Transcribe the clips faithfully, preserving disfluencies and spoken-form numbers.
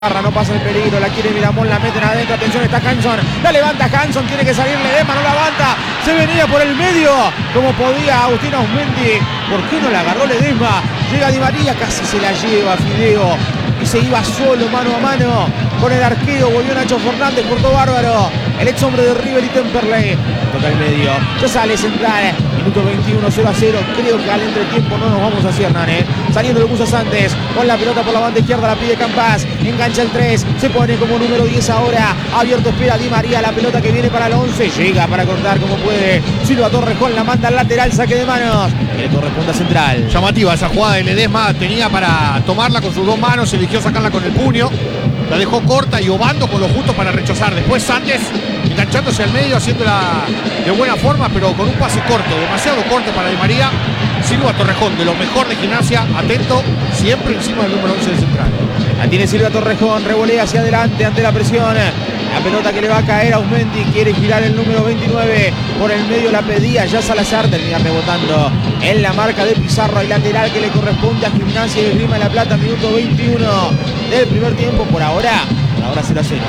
No pasa el peligro, la quiere Miramón, la meten adentro, atención, está Hanson, la levanta Hanson, tiene que salir Ledesma, no la aguanta, se venía por el medio, como podía Agustín Ausmendi, ¿por qué no la agarró Ledesma? Llega Di María, casi se la lleva Fideo, y se iba solo mano a mano con el arquero, volvió Nacho Fernández, cortó bárbaro, el ex hombre de River y Temperley, toca el medio, ya sale central, minuto veintiuno, cero a cero, creo que al entretiempo no nos vamos a cierran, ¿eh? Saliendo de Busa Santos, con la pelota por la banda izquierda, la pide Campas, engancha el tres, se pone como número diez ahora, abierto espera Di María, la pelota que viene para el once, llega para cortar como puede, Silva Torrejón la manda al lateral, saque de manos, que le corresponde a central. Llamativa esa jugada de Ledesma, tenía para tomarla con sus dos manos, eligió sacarla con el puño, la dejó corta y Obando con lo justo para rechazar, después Santos enganchándose al medio, haciéndola de buena forma, pero con un pase corto, demasiado corto para Di María. Silva Torrejón, de lo mejor de Gimnasia, atento, siempre encima del número once de central. La tiene Silva Torrejón, revolea hacia adelante ante la presión. La pelota que le va a caer a Ausmendi, quiere girar el número veintinueve, por el medio la pedía ya Salazar, termina rebotando en la marca de Pizarro, el lateral que le corresponde a Gimnasia y Esgrima La Plata, minuto veintiuno del primer tiempo, por ahora, por ahora cero a cero.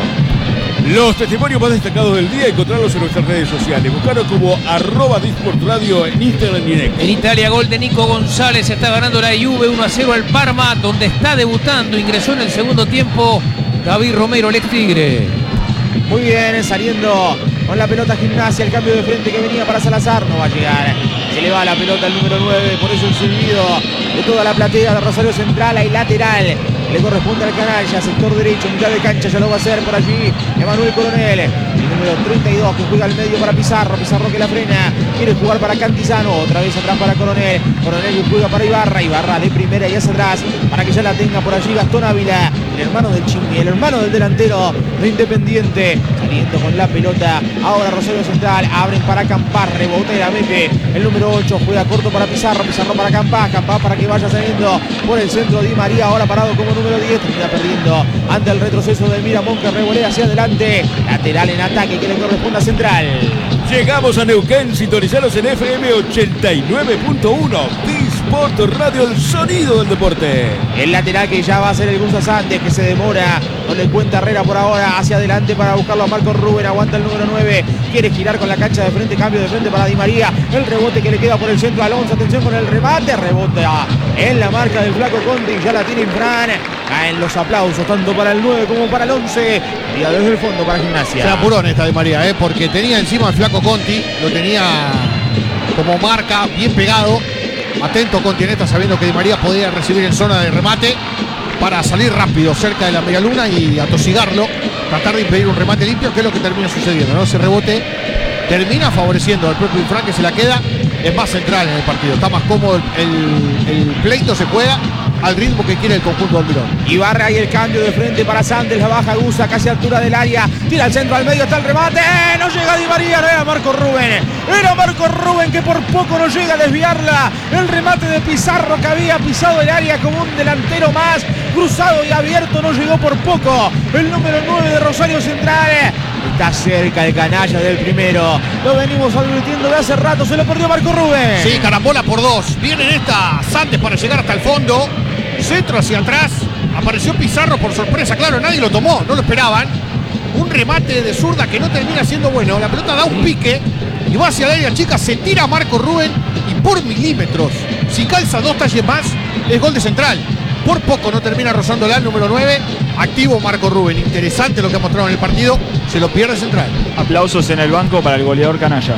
Los testimonios más destacados del día, encontrarlos en nuestras redes sociales. Buscaros como arroba Disport Radio en Instagram y en X. En Italia, gol de Nico González, está ganando la Juve uno a cero al Parma, donde está debutando, ingresó en el segundo tiempo David Romero, el ex Tigre. Muy bien, saliendo con la pelota Gimnasia, el cambio de frente que venía para Salazar, no va a llegar. Se le va la pelota al número nueve, por eso el silbido de toda la platea de Rosario Central, hay lateral. Le corresponde al Canalla, sector derecho, mitad de cancha, ya lo va a hacer por allí Emanuel Coronel, el número treinta y dos que juega al medio para Pizarro, Pizarro que la frena, quiere jugar para Cantizano, otra vez atrás para Coronel, Coronel que juega para Ibarra, Ibarra de primera y hacia atrás, para que ya la tenga por allí Gastón Ávila, el hermano del Chimbi, el hermano del delantero de Independiente, saliendo con la pelota, ahora Rosario Central, abren para Campás, rebote la mete, el número ocho, juega corto para Pizarro, Pizarro para Campás, Campás para que vaya saliendo por el centro Di María, ahora parado como número diez, termina perdiendo ante el retroceso de Miramón que revolea hacia adelante, lateral en ataque que le corresponde a Central. Llegamos a Neuquén, sintonizaros en F M ochenta y nueve punto uno, Disport Radio, el sonido del deporte. El lateral que ya va a ser el Gunza Santos, que se demora, no le cuenta Herrera por ahora, hacia adelante para buscarlo a Marco Rubén, aguanta el número nueve, quiere girar con la cancha de frente, cambio de frente para Di María, el rebote que le queda por el centro a Alonso, atención con el remate, rebote en la marca del flaco Conti, ya la tiene Infran, caen los aplausos tanto para el nueve como para el once, y desde el fondo para Gimnasia. Se apuró en esta Di María, ¿eh? Porque tenía encima al flaco Conti, lo tenía como marca, bien pegado. Atento Conti en esta, sabiendo que Di María podía recibir en zona de remate para salir rápido cerca de la medialuna y atosigarlo, tratar de impedir un remate limpio, que es lo que termina sucediendo, ¿no? Ese rebote termina favoreciendo al propio Infran, que se la queda, es más central en el partido, está más cómodo, el, el, el pleito se juega al ritmo que quiere el conjunto Almirón. Ibarra y el cambio de frente para Santos, la baja Gusa casi a altura del área, tira al centro al medio, está el remate, ¡eh! No llega Di María, no era Marco Rubén, era Marco Rubén que por poco no llega a desviarla, el remate de Pizarro que había pisado el área como un delantero más, cruzado y abierto, no llegó por poco, el número nueve de Rosario Central, está cerca el Canalla del primero, lo venimos advirtiendo de hace rato, se lo perdió Marco Rubén. Sí, carambola por dos, viene en esta Santos para llegar hasta el fondo, centro hacia atrás, apareció Pizarro por sorpresa, claro, nadie lo tomó, no lo esperaban, un remate de zurda que no termina siendo bueno, la pelota da un pique y va hacia la área chica, se tira a Marco Rubén y por milímetros, si calza dos talles más, es gol de Central, por poco no termina rozándola el número nueve, activo Marco Rubén, interesante lo que ha mostrado en el partido, se lo pierde Central. Aplausos en el banco para el goleador Canalla.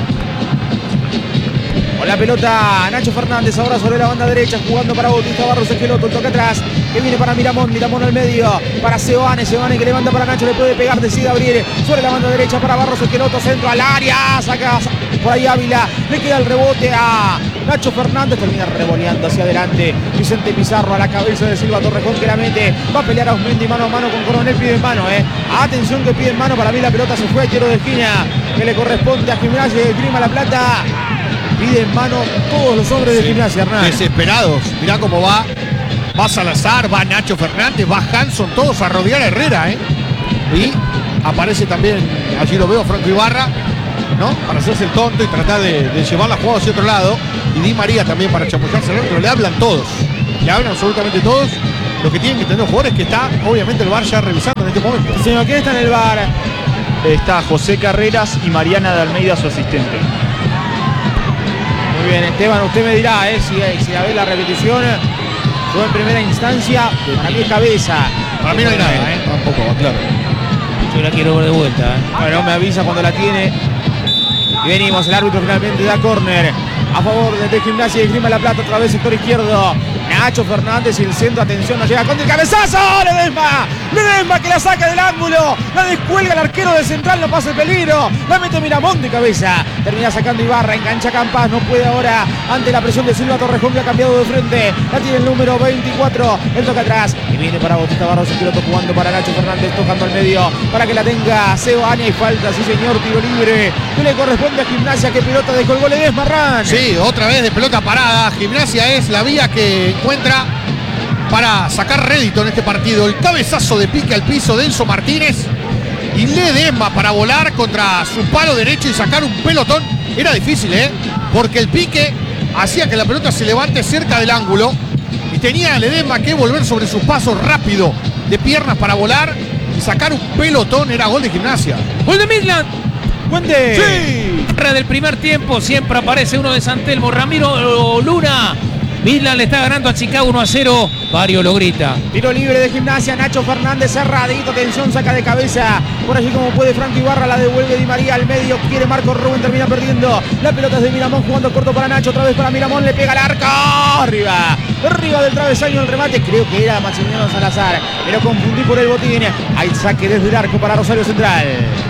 Con la pelota Nacho Fernández ahora sobre la banda derecha, jugando para Bautista Barros Esqueloto, el toque atrás, que viene para Miramón, Miramón al medio, para Seoane, Seoane que levanta para Nacho, le puede pegar, decide abrir sobre la banda derecha para Barros Esqueloto, centro al área, saca por ahí Ávila, le queda el rebote a Nacho Fernández, termina revoleando hacia adelante, Vicente Pizarro a la cabeza de Silva Torrejón que la mete, va a pelear a Ausmendi mano a mano con Coronel, pide en mano, eh. Atención que pide en mano, para mí la pelota se fue a tiro de esquina, que le corresponde a Gimnasia y Esgrima La Plata. Pide en mano todos los hombres de sí, Gimnasia, Hernán. Desesperados, mirá cómo va. Va Salazar, va Nacho Fernández, va Hanson, todos a rodear a Herrera, ¿eh? Y aparece también, allí lo veo, Franco Ibarra, ¿no? Para hacerse el tonto y tratar de, de llevar la jugada hacia otro lado. Y Di María también para chapullarse al otro. Le hablan todos, le hablan absolutamente todos. lo que tienen que tener los jugadores es que está, obviamente, el V A R ya revisando en este momento. Señor, ¿quién está en el V A R? Está José Carreras y Mariana de Almeida, su asistente. Muy bien, Esteban, usted me dirá, eh, si, si la ve la repetición. Fue en primera instancia, para mí es cabeza. Para mí no hay nada, ¿eh? Tampoco, claro. Yo la quiero ver de vuelta. ¿eh? Bueno, me avisa cuando la tiene. Y venimos, el árbitro finalmente da córner a favor de Gimnasia y Esgrima La Plata, otra vez sector izquierdo. Nacho Fernández y el centro, atención, no llega con el cabezazo. Ledesma, Ledesma que la saca del ángulo, la descuelga el arquero de Central, no pasa el peligro, la mete Miramón de cabeza, termina sacando Ibarra, engancha Campas, no puede ahora ante la presión de Silva Torrejón, que ha cambiado de frente, la tiene el número veinticuatro, el toca atrás y viene para Bautista Barros, el piloto jugando para Nacho Fernández, tocando al medio para que la tenga Seoane, y falta, sí señor, tiro libre que le corresponde a Gimnasia, que pelota dejó el gol de Ledesma. Ran. Sí, otra vez de pelota parada. Gimnasia es la vía que encuentra para sacar rédito en este partido. El cabezazo de pique al piso de Enzo Martínez y Ledesma para volar contra su palo derecho y sacar un pelotón. Era difícil, ¿eh? Porque el pique hacía que la pelota se levante cerca del ángulo y tenía Ledesma que volver sobre sus pasos rápido de piernas para volar y sacar un pelotón. Era gol de Gimnasia. Gol de Midland. Cuente. Sí. Del primer tiempo siempre aparece uno de San Telmo, Ramiro Luna. Midland le está ganando a Chicago uno a cero. Vario lo grita. Tiro libre de Gimnasia, Nacho Fernández cerradito, atención, saca de cabeza. Por allí como puede Franco Ibarra, la devuelve Di María al medio, quiere Marco Rubén, termina perdiendo. La pelota es de Miramón, jugando corto para Nacho, otra vez para Miramón, le pega al arco. Arriba, arriba del travesaño el remate, creo que era Maximiliano Salazar, pero confundí por el botín. Hay saque desde el arco para Rosario Central.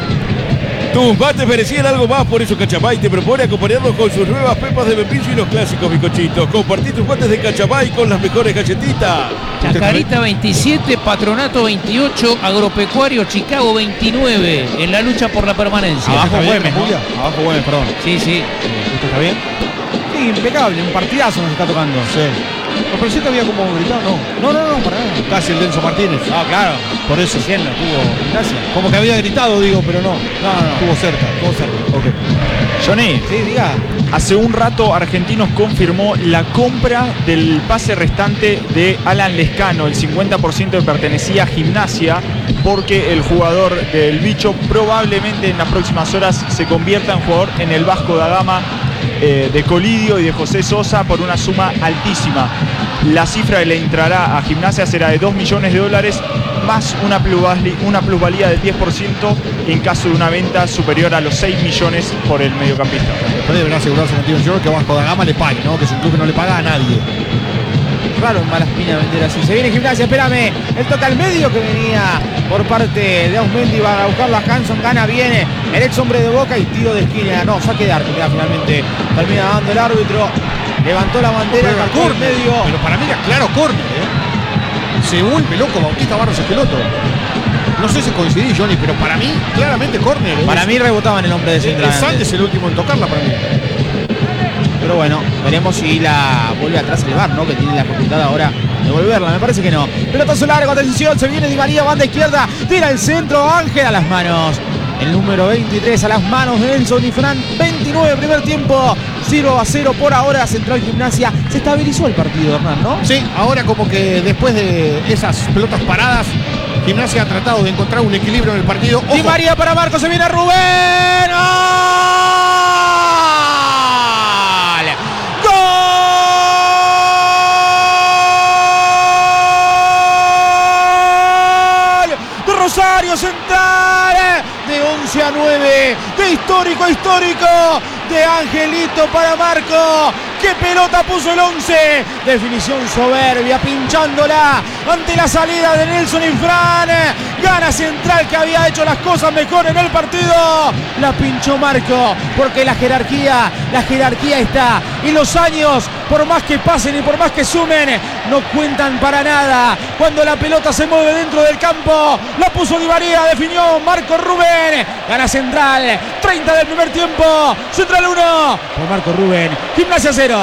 Tus mates merecían algo más, por eso Cachamay te propone acompañarlos con sus nuevas pepas de membrillo y los clásicos bizcochitos. Compartí tus mates de Cachamay con las mejores galletitas. Chacarita veintisiete, Patronato veintiocho, Agropecuario Chicago veintinueve en la lucha por la permanencia. Abajo Güemes, ¿no? Abajo Güemes, perdón. Sí, sí. ¿Esto está bien? Sí, impecable, un partidazo nos está tocando. Sí. No, pero sí que había como gritado, no. No, no, no, para nada. Casi el Denso Martínez. Ah, claro. Por eso. Recién no estuvo Gimnasia. Como que había gritado, digo, pero no. No, no, no. Estuvo cerca. Estuvo cerca. Ok. Johnny, Sí, diga. hace un rato Argentinos confirmó la compra del pase restante de Alan Lescano. El cincuenta por ciento pertenecía a Gimnasia, porque el jugador del Bicho probablemente en las próximas horas se convierta en jugador en el Vasco da Gama eh, de Colidio y de José Sosa por una suma altísima. La cifra que le entrará a Gimnasia será de dos millones de dólares más una plusvalía, una plusvalía del diez por ciento en caso de una venta superior a los seis millones por el mediocampista. Después deberá asegurarse en el que Vasco da Gama le pague, ¿no? Que es un club que no le paga a nadie. Raro en Malaspina vender así. Se viene Gimnasia, espérame. El toca al medio que venía por parte de Ausmendi. Va a buscarlo a Hanson. Gana, viene el ex hombre de Boca y tiro de esquina. No, saque de arco. Ya finalmente termina dando el árbitro. Levantó la bandera, marcó el medio. Pero para mí era claro córner, ¿eh? Se vuelve loco Bautista Barros Esqueloto. No sé si coincidí, Johnny, pero para mí, claramente córner. ¿eh? Para mí rebotaba en el hombre de Central. Es Sánchez el último en tocarla para mí. Pero bueno, veremos si la vuelve atrás el V A R, ¿no? Que tiene la facultad ahora de volverla. Me parece que no. Pelotazo largo, atención, se viene Di María, banda izquierda, tira el centro, Ángel a las manos. El número veintitrés a las manos de Nelson y Fran. veintinueve primer tiempo, cero a cero por ahora. Central Gimnasia. Se estabilizó el partido, Hernán, ¿no? Sí, ahora como que después de esas pelotas paradas, Gimnasia ha tratado de encontrar un equilibrio en el partido. Di María para Marcos, se viene Rubén. ¡Oh! Rosario Central, de once a nueve, de histórico a histórico, de Angelito para Marco. ¡Qué pelota puso el once! Definición soberbia, pinchándola ante la salida de Nelson y Fran. Gana Central, que había hecho las cosas mejor en el partido. La pinchó Marco, porque la jerarquía, la jerarquía está. Y los años, por más que pasen y por más que sumen, no cuentan para nada. Cuando la pelota se mueve dentro del campo, la puso Di María, definió Marco Rubén. Gana Central, treinta del primer tiempo. Central uno, por Marco Rubén. Gimnasia cero.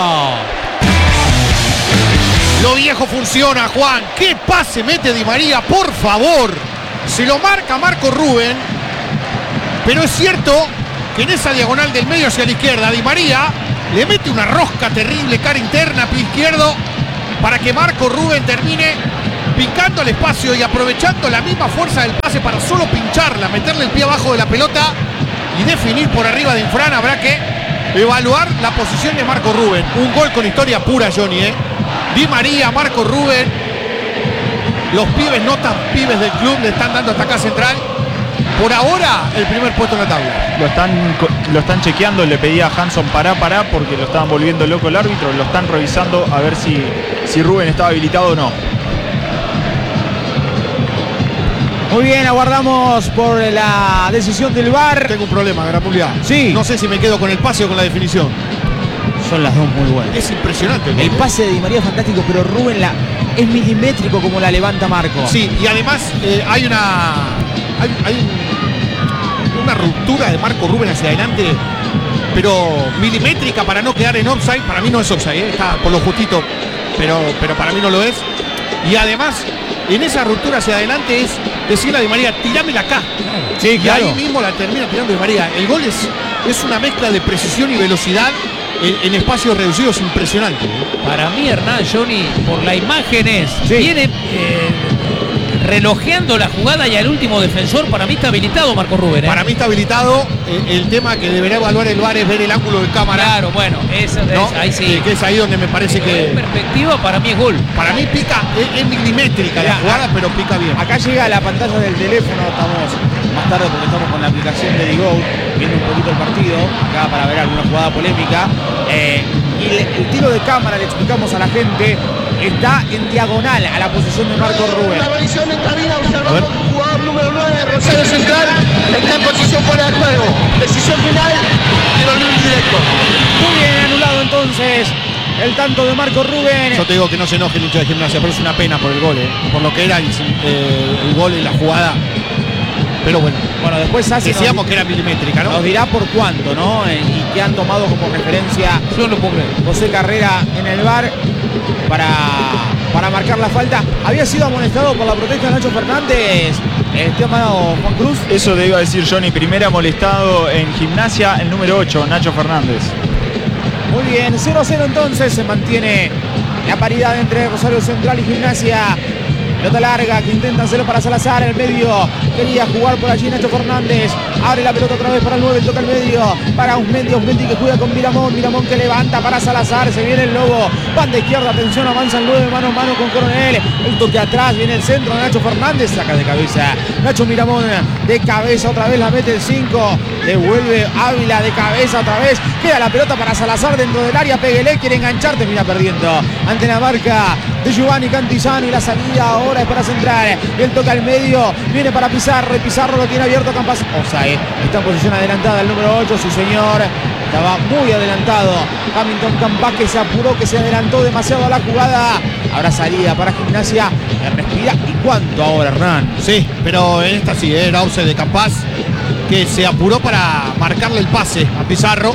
Lo viejo funciona, Juan. ¿Qué pase mete Di María? Por favor. Se lo marca Marco Rubén. Pero es cierto que en esa diagonal del medio hacia la izquierda, Di María le mete una rosca terrible, cara interna, pie izquierdo, para que Marco Rubén termine picando el espacio y aprovechando la misma fuerza del pase para solo pincharla, meterle el pie abajo de la pelota y definir por arriba de Infran. Habrá que evaluar la posición de Marco Rubén. Un gol con historia pura, Johnny, ¿eh? Di María, Marco Rubén. Los pibes, no tan pibes del club, le están dando hasta acá central. Por ahora, el primer puesto en la tabla. Lo están, lo están chequeando, le pedía a Hanson pará, pará, porque lo estaban volviendo loco el árbitro. Lo están revisando a ver si, si Rubén estaba habilitado o no. Muy bien, aguardamos por la decisión del V A R. Tengo un problema, Grapulia. Sí. No sé si me quedo con el pase o con la definición. Son las dos muy buenas. Es impresionante. El pase de Di María es fantástico, pero Rubén la, es milimétrico como la levanta Marco. Sí, y además eh, hay una hay, hay un, una ruptura de Marco Rubén hacia adelante, pero milimétrica para no quedar en offside. Para mí no es offside, ¿eh? Está por lo justito, pero, pero para mí no lo es. Y además, en esa ruptura hacia adelante es decirle a Di María, tirámela acá. Sí, claro. Y ahí mismo la termina tirando Di María. El gol es, es una mezcla de precisión y velocidad en, en espacios reducidos impresionante. Para mí, Hernán, Johnny, por la imagen es, Sí. viene eh, relojeando la jugada y al último defensor. Para mí está habilitado Marco Rubén, ¿eh? Para mí está habilitado. Eh, el tema que deberá evaluar el V A R es ver el ángulo de cámara. Claro, bueno, esa, ¿No? es, ahí sí. Que, que es ahí donde me parece En que perspectiva, para mí es gol. para mí pica, es, es milimétrica la Mirá, jugada, pero pica bien. Acá llega la pantalla del teléfono, estamos más tarde porque estamos con la aplicación de Digo, viendo un poquito el partido, acá para ver alguna jugada polémica. Eh, y le- el tiro de cámara, le explicamos a la gente, está en diagonal a la posición de Marco Rubén. La revisión en cabina, observamos que el jugador número nueve, Rosario Central, está en posición fuera de juego. Decisión final, tiro libre directo. Muy bien, anulado entonces el tanto de Marco Rubén. Yo te digo que no se enoje el hincha de Gimnasia, pero es una pena por el gol, ¿eh? Por lo que era el, eh, el gol y la jugada. Pero bueno, Bueno, después Sassi decíamos nos, que era milimétrica, ¿no? nos dirá por cuánto, ¿no? Eh, y que han tomado como referencia Yo no lo puedo creer. José Carrera en el V A R para, para marcar la falta. Había sido amonestado por la protesta de Nacho Fernández, el tema Juan Cruz. Eso te iba a decir Johnny. Primera molestado en Gimnasia, el número ocho, Nacho Fernández. Muy bien, cero a cero entonces, se mantiene la paridad entre Rosario Central y Gimnasia. Pelota larga que intentan hacerlo para Salazar, el medio quería jugar por allí Nacho Fernández, abre la pelota otra vez para el nueve, toca el medio, para Ausmendi, Ausmendi que juega con Miramón, Miramón que levanta para Salazar, se viene el Lobo, banda izquierda, atención, avanza el nueve, mano a mano con Coronel, el toque atrás, viene el centro de Nacho Fernández, saca de cabeza, Nacho Miramón de cabeza, otra vez la mete el cinco, devuelve Ávila de cabeza otra vez, queda la pelota para Salazar dentro del área, Peguelé quiere enganchar, termina perdiendo ante la marca de Giovanni Cantizano y la salida ahora es para Central, y él toca al medio, viene para Pizarro y Pizarro lo tiene abierto Campas, Osae, está en posición adelantada el número ocho, sí señor, estaba muy adelantado Hamilton Campas que se apuró, que se adelantó demasiado a la jugada, habrá salida para Gimnasia, que respira, y cuánto ahora Hernán. Sí, pero en esta sí, era offside de Campas, que se apuró para marcarle el pase a Pizarro.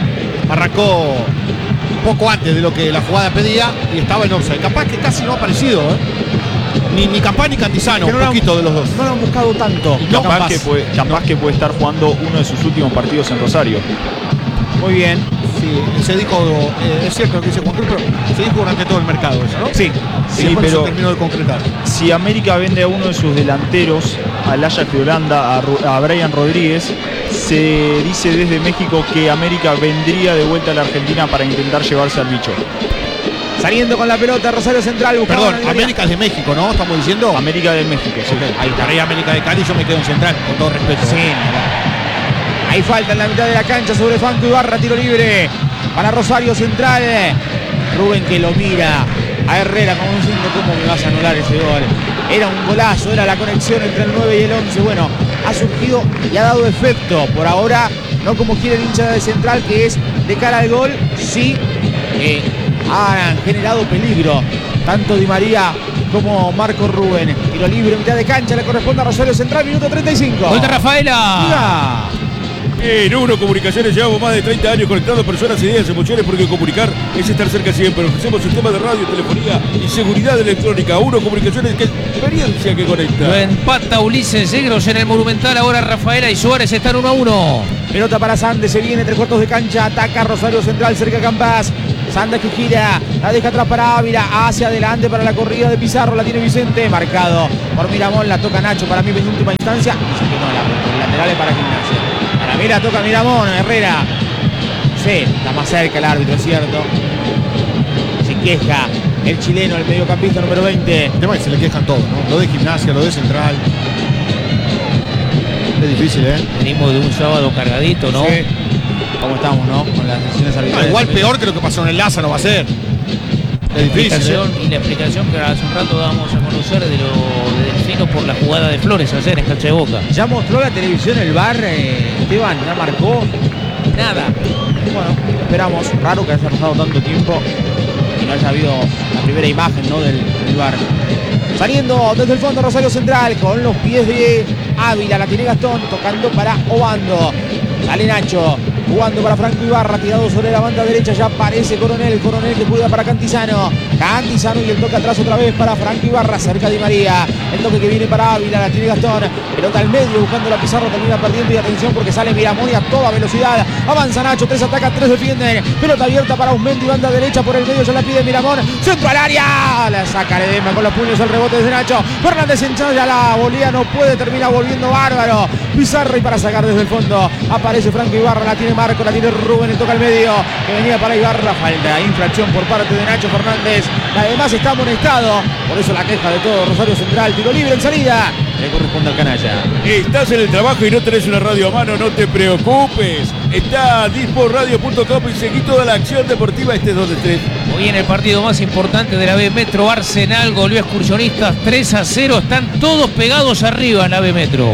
Arrancó poco antes de lo que la jugada pedía y estaba en offside. Capaz que casi no ha aparecido, ¿eh? Ni, ni Campas ni Cantizano, Que no un lo han- poquito de los dos. No lo han buscado tanto. No, Capaz, Campas. que puede, capaz que puede estar jugando uno de sus últimos partidos en Rosario. Muy bien. Sí, se dijo, eh, es cierto lo que dice Juan Cruz, pero se dijo durante todo el mercado eso, ¿no? Sí. Sí, Sí, pero pero- se terminó de concretar. Si América vende a uno de sus delanteros, al Ajax de Holanda, a, Ru- a Brian Rodríguez, se dice desde México que América vendría de vuelta a la Argentina para intentar llevarse al bicho. Saliendo con la pelota Rosario Central, buscando Perdón, la línea. América es de México, ¿no? Estamos diciendo. América del México, sí. Ok, ahí para ir a América de Cali yo me quedo en Central, con todo respeto. Sí, no. Hay falta en la mitad de la cancha sobre Franco Ibarra, tiro libre para Rosario Central. Rubén que lo mira a Herrera como diciendo cómo me vas a anular ese gol. Era un golazo, era la conexión entre el nueve y el once. Bueno, ha surgido y ha dado efecto. Por ahora, no como quiere el hincha de Central, que es de cara al gol, sí eh, han generado peligro. Tanto Di María como Marco Rubén. Tiro libre, mitad de cancha, le corresponde a Rosario Central, minuto treinta y cinco. Vuelta Rafaela. Mira. En Uno Comunicaciones llevamos más de treinta años conectando personas, ideas, emociones, porque comunicar es estar cerca siempre. Ofrecemos sistemas de radio, telefonía y seguridad electrónica. Uno Comunicaciones, que experiencia que Lo conecta. empata Ulises Egros en el Monumental. Ahora Rafaela y Suárez están uno a uno. Pelota para Sande, se viene tres cuartos de cancha, ataca Rosario Central, cerca Campas. Sandes que gira, la deja atrás para Ávila, hacia adelante para la corrida de Pizarro, la tiene Vicente, marcado por Miramón, la toca Nacho, para mí en última instancia, dice que no, la, el lateral es para Gimnasia. Para mí la toca Miramón, Herrera. Sí, está más cerca el árbitro, es cierto. Se queja el chileno, el mediocampista número veinte. El tema es que se le quejan todos, ¿no? Lo de Gimnasia, lo de Central. Es difícil, ¿eh? Venimos de un sábado cargadito, ¿no? Sí. ¿Cómo estamos, no? Con las decisiones No, arbitrales. igual peor que lo que pasó en el Lázaro va a ser. Es difícil, Explicación, ¿eh? y la explicación que hace un rato dábamos a conocer de lo de Delfino por la jugada de Flores ayer en cancha de Boca. Ya mostró la televisión el V A R, eh, Esteban, ya marcó. Nada. Bueno, esperamos. Raro que haya pasado tanto tiempo y no haya habido la primera imagen, ¿no? del, del V A R. Saliendo desde el fondo Rosario Central con los pies de Ávila, la tiene Gastón, tocando para Obando. Sale Nacho, jugando para Franco Ibarra, tirado sobre la banda derecha, ya aparece Coronel, Coronel que cuida para Cantizano. Cantizano y el toque atrás otra vez para Franco Ibarra, cerca de María. El toque que viene para Ávila, la tiene Gastón. Pelota al medio, buscando la Pizarro, termina perdiendo y atención porque sale Miramón y a toda velocidad. Avanza Nacho, tres atacan, tres defienden. Pelota abierta para Ausmendi, banda derecha por el medio, ya la pide Miramón. Centro al área, la saca Ledesma con los puños, el rebote de Nacho. Fernández enchaya la volía, no puede, termina volviendo bárbaro. Pizarro y para sacar desde el fondo. Aparece Franco Ibarra, la tiene Marco, la tiene Rubén, el toca al medio. Que venía para Ibarra, falta, infracción por parte de Nacho Fernández. Además está amonestado, por eso la queja de todo Rosario Central. Tiro libre en salida, le corresponde al canalla. Estás en el trabajo y no tenés una radio a mano, no te preocupes. Está dispor radio punto com y seguí toda la acción deportiva este dos de tres. Hoy en el partido más importante de la B Metro, Arsenal goleó a Excursionistas tres a cero. Están todos pegados arriba en la B Metro.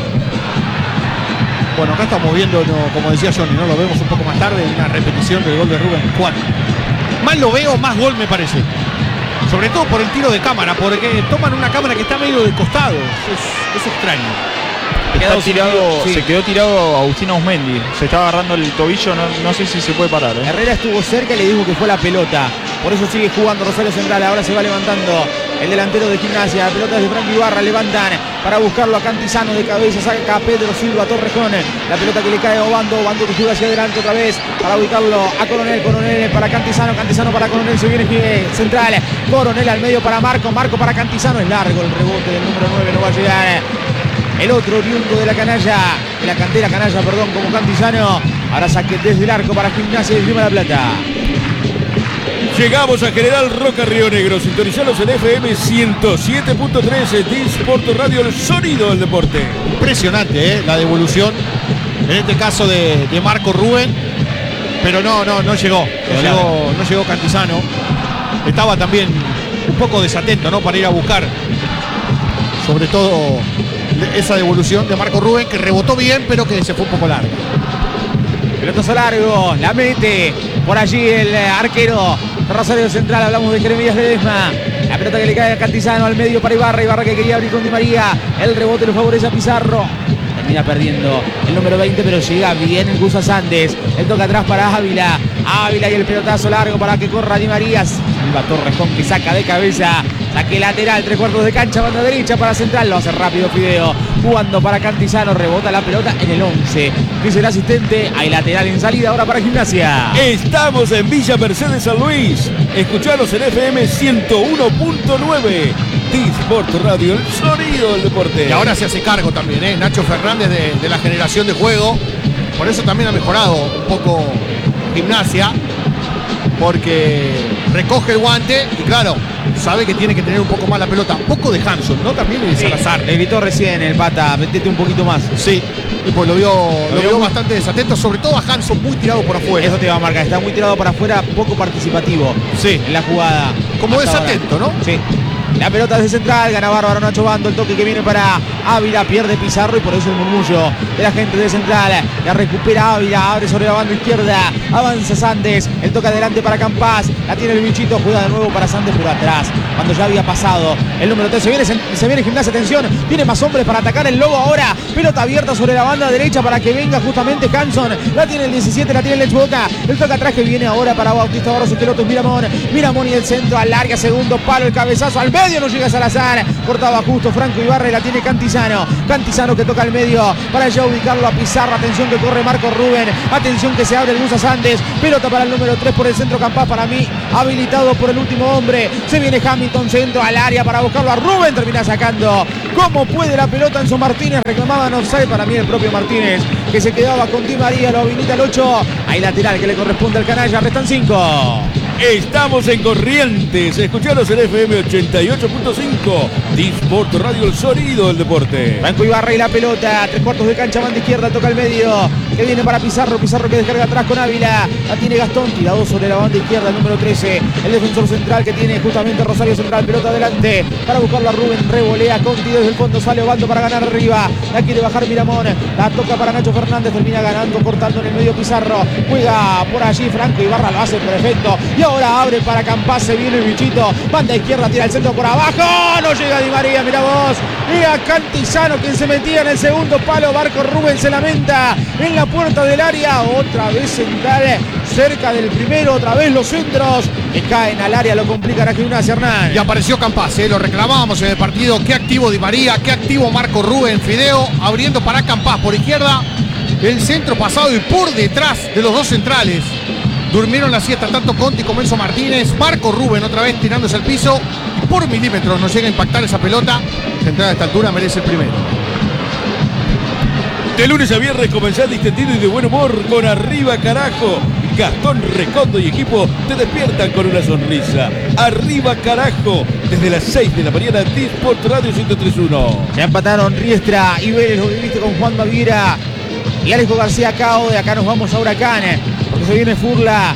Bueno, acá estamos viendo, no, como decía Johnny, ¿no? Lo vemos un poco más tarde, una repetición del gol de Rubén Juan. Más lo veo, más gol me parece. Sobre todo por el tiro de cámara, porque toman una cámara que está medio de costado. Es, es extraño. Está tirado, sí. Se quedó tirado Agustín Ausmendi. Se está agarrando el tobillo, no, no sé si se puede parar, ¿eh? Herrera estuvo cerca y le dijo que fue la pelota. Por eso sigue jugando Rosario Central. Ahora se va levantando el delantero de Gimnasia. La pelota es de Franco Ibarra. Levantan para buscarlo a Cantizano de cabeza. Saca a Pedro Silva Torrejón. La pelota que le cae a Obando. Obando que juega hacia adelante otra vez para ubicarlo a Coronel. Coronel para Cantizano. Cantizano para Coronel. Se viene Central. Coronel al medio para Marco. Marco para Cantizano. Es largo el rebote del número nueve. No va a llegar. El otro oriundo de la canalla, de la cantera canalla, perdón, como Cantizano. Ahora saque desde el arco para Gimnasia y Grima La Plata. Llegamos a General Roca Río Negro. Sintonizanos en F M ciento siete punto tres de Sport Radio, el sonido del deporte. Impresionante, ¿eh? La devolución. En este caso de, de Marco Rubén. Pero no, no, no llegó. No llegó, no llegó Cantizano. Estaba también un poco desatento, ¿no? Para ir a buscar. Sobre todo esa devolución de Marco Rubén, que rebotó bien, pero que se fue un poco largo. Pelotazo largo, la mete por allí el arquero de Rosario Central. Hablamos de Jeremías Ledesma. La pelota que le cae a Cantizano al medio para Ibarra. Ibarra que quería abrir con Di María. El rebote lo favorece a Pizarro. Termina perdiendo el número veinte, pero llega bien el Gusa Sandes. El toca atrás para Ávila. Ávila y el pelotazo largo para que corra Di María. Silva Torrejón que saca de cabeza. Saque lateral, tres cuartos de cancha, banda derecha para Central. Lo hace rápido Fideo. Jugando para Cantizano. Rebota la pelota en el once. Dice el asistente. Hay lateral en salida ahora para Gimnasia. Estamos en Villa Mercedes San Luis. Escuchanos en F M ciento uno punto nueve. Sport Radio, el sonido del deporte. Y ahora se hace cargo también, ¿eh? Nacho Fernández de, de la generación de juego. Por eso también ha mejorado un poco Gimnasia. Porque recoge el guante y claro, sabe que tiene que tener un poco más la pelota. Un poco de Hanson, ¿no? También de Sí, Salazar. le gritó recién el pata, metete un poquito más. Sí, y pues lo vio, lo Lo vio vio muy- bastante desatento, sobre todo a Hanson muy tirado por afuera. Eso te va a marcar, está muy tirado para afuera, poco participativo Sí. en la jugada. Como hasta ahora. desatento, ¿no? Sí. La pelota desde Central, gana bárbaro Nacho Bando, el toque que viene para Ávila, pierde Pizarro y por eso el murmullo de la gente de Central. La recupera Ávila, abre sobre la banda izquierda, avanza Sandes, el toque adelante para Campas, la tiene el bichito, juega de nuevo para Sandes por atrás. cuando ya había pasado el número tres. Se viene, se, se viene Gimnasia, atención, tiene más hombres para atacar el Lobo ahora. Pelota abierta sobre la banda derecha para que venga justamente Hanson. La tiene el diecisiete, la tiene el Lex Boca. El toca atrás que viene ahora para Bautista Barros Esqueloto. Miramón, Miramón y el centro al área, segundo palo, el cabezazo al medio, no llega Salazar. Cortaba justo Franco Ibarra y la tiene Cantizano. Cantizano que toca al medio para ya ubicarlo a Pizarro. Atención que corre Marco Rubén. Atención que se abre el Musa Sandes. Pelota para el número tres por el centro Campás. Para mí, habilitado por el último hombre. Se viene Hamilton, centro al área para buscarlo a Rubén. Termina sacando como puede la pelota Enzo Martínez. Reclamaban offside, para mí el propio Martínez, que se quedaba con Di María. Lo habilita el ocho. Hay lateral que le corresponde al canalla. Restan cinco. Estamos en Corrientes, escucharos en F M ochenta y ocho punto cinco, Disport Radio, el sonido del deporte. Franco Ibarra y la pelota, tres cuartos de cancha, banda izquierda, toca el medio, que viene para Pizarro, Pizarro que descarga atrás con Ávila, la tiene Gastón, tirado sobre la banda izquierda, el número trece, el defensor central que tiene justamente Rosario Central, pelota adelante, para buscarlo a Rubén, revolea Conti desde el fondo, sale Obando para ganar arriba, la quiere bajar Miramón, la toca para Nacho Fernández, termina ganando, cortando en el medio Pizarro, juega por allí Franco Ibarra, lo hace perfecto, y ahora abre para Campás, se viene el bichito, banda izquierda, tira el centro por abajo, no llega Di María, mira vos, y a Cantizano quien se metía en el segundo palo, Marco Rubén se lamenta en la puerta del área, otra vez central, cerca del primero, otra vez los centros, que caen al área, lo complican a Gimnasia, Hernán. Y apareció Campás, ¿eh? Lo reclamábamos en el partido, qué activo Di María, qué activo Marco Rubén, Fideo abriendo para Campás por izquierda, el centro pasado y por detrás de los dos centrales. Durmieron la siesta tanto Conti como Enzo Martínez. Marco Rubén otra vez tirándose al piso. Y por milímetros no llega a impactar esa pelota. Central a esta altura merece el primero. De lunes a viernes comenzá distendido y de buen humor con Arriba Carajo. Gastón Recondo y equipo te despiertan con una sonrisa. Arriba Carajo, desde las seis de la mañana, Disport Radio ciento tres punto uno. Ya empataron Riestra y Vélez, lo viviste con Juan Baviera y Alejo García Cao. De acá nos vamos a Huracán, porque se viene Furla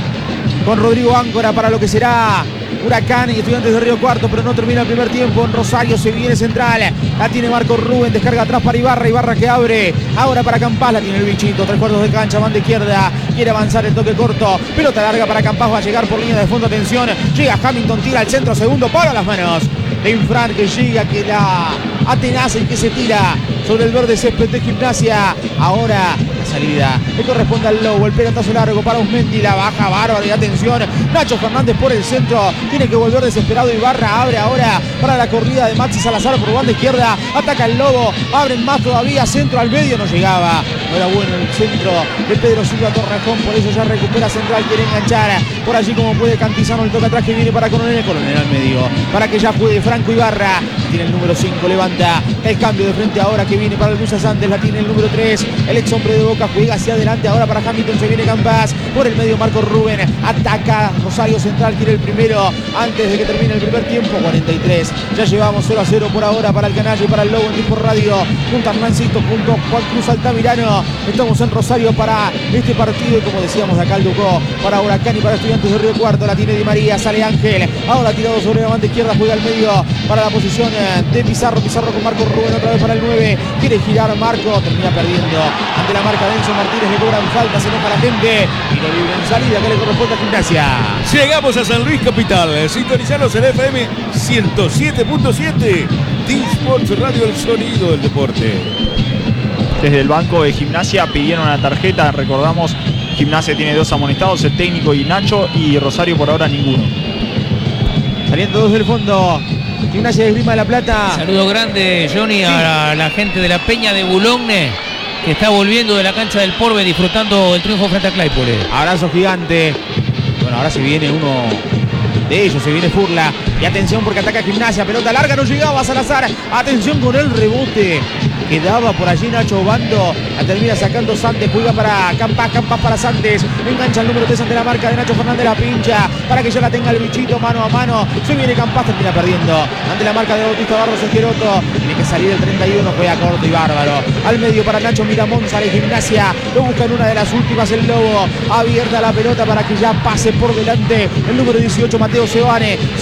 con Rodrigo Áncora para lo que será Huracán y Estudiantes de Río Cuarto, pero no termina el primer tiempo. En Rosario se viene central, la tiene Marco Rubén, descarga atrás para Ibarra, Ibarra que abre, ahora para Campás, la tiene el bichito, tres cuartos de cancha, banda izquierda, quiere avanzar el toque corto, pelota larga para Campás, va a llegar por línea de fondo, atención, llega Hamilton, tira al centro, segundo palo a las manos de Infran que llega, que la atenaza y que se tira sobre el verde césped de Gimnasia. Ahora la salida le corresponde al Lobo, el pelotazo largo para Usmendi, la baja bárbara y atención, Nacho Fernández por el centro, tiene que volver desesperado Ibarra, abre ahora para la corrida de Maxi Salazar por banda izquierda, ataca el Lobo, abren más todavía, centro al medio, no llegaba, no era bueno el centro de Pedro Silva Torrejón, por eso ya recupera central, quiere enganchar por allí como puede Cantizano, el toque atrás que viene para Coronel, Coronel al medio, para que ya juegue Franco Ibarra, tiene el número cinco, levanta el cambio de frente ahora que viene para el Musa Santos, la tiene el número tres, el ex hombre de Boca, juega hacia adelante ahora para Hamilton, se viene Campás, por el medio Marco Rubén, ataca Rosario Central, quiere el primero, antes de que termine el primer tiempo, cuarenta y tres, ya llevamos cero a cero por ahora para el canalla y para el Lobo en Disport Radio, junto a Hernancito, junto a Juan Cruz Altamirano, estamos en Rosario para este partido y como decíamos acá el Ducó, para Huracán y para Estudiantes de Río Cuarto, la tiene Di María, sale Ángel, ahora tirado sobre la banda izquierda, juega al medio para la posición de Pizarro, Pizarro con Marco Rubén otra vez para el nueve, quiere girar Marco, termina perdiendo ante la marca de Enzo Martínez, le cobran falta, se enoja la gente y lo libre en salida que le corresponde a Gimnasia. Llegamos a San Luis Capital, sintonizanos en F M ciento siete punto siete, Disport Radio, el sonido del deporte. Desde el banco de Gimnasia pidieron la tarjeta, recordamos, Gimnasia tiene dos amonestados, el técnico y Nacho, y Rosario por ahora ninguno. Saliendo dos del fondo, Gimnasia de Esgrima de la Plata. Saludo grande, Johnny, sí, a la, la gente de la Peña de Boulogne, que está volviendo de la cancha del Porbe disfrutando el triunfo frente a Claypole. Abrazo gigante. Bueno, ahora se viene uno de ellos, se viene Furla. Y atención porque ataca Gimnasia, pelota larga, no llegaba Salazar. Atención con el rebote. Quedaba por allí Nacho Obando, la termina sacando Santos, juega para Campás, Campás para Santos, engancha el número tres ante la marca de Nacho Fernández, la pincha, para que ya la tenga el bichito mano a mano, se viene Campás, termina perdiendo, ante la marca de Bautista Barros Esqueloto, tiene que salir el treinta y uno, juega corto y bárbaro, al medio para Nacho Miramón, sale Gimnasia, lo busca en una de las últimas el Lobo, abierta la pelota para que ya pase por delante, el número dieciocho Mateo Sebane, Sebane que juega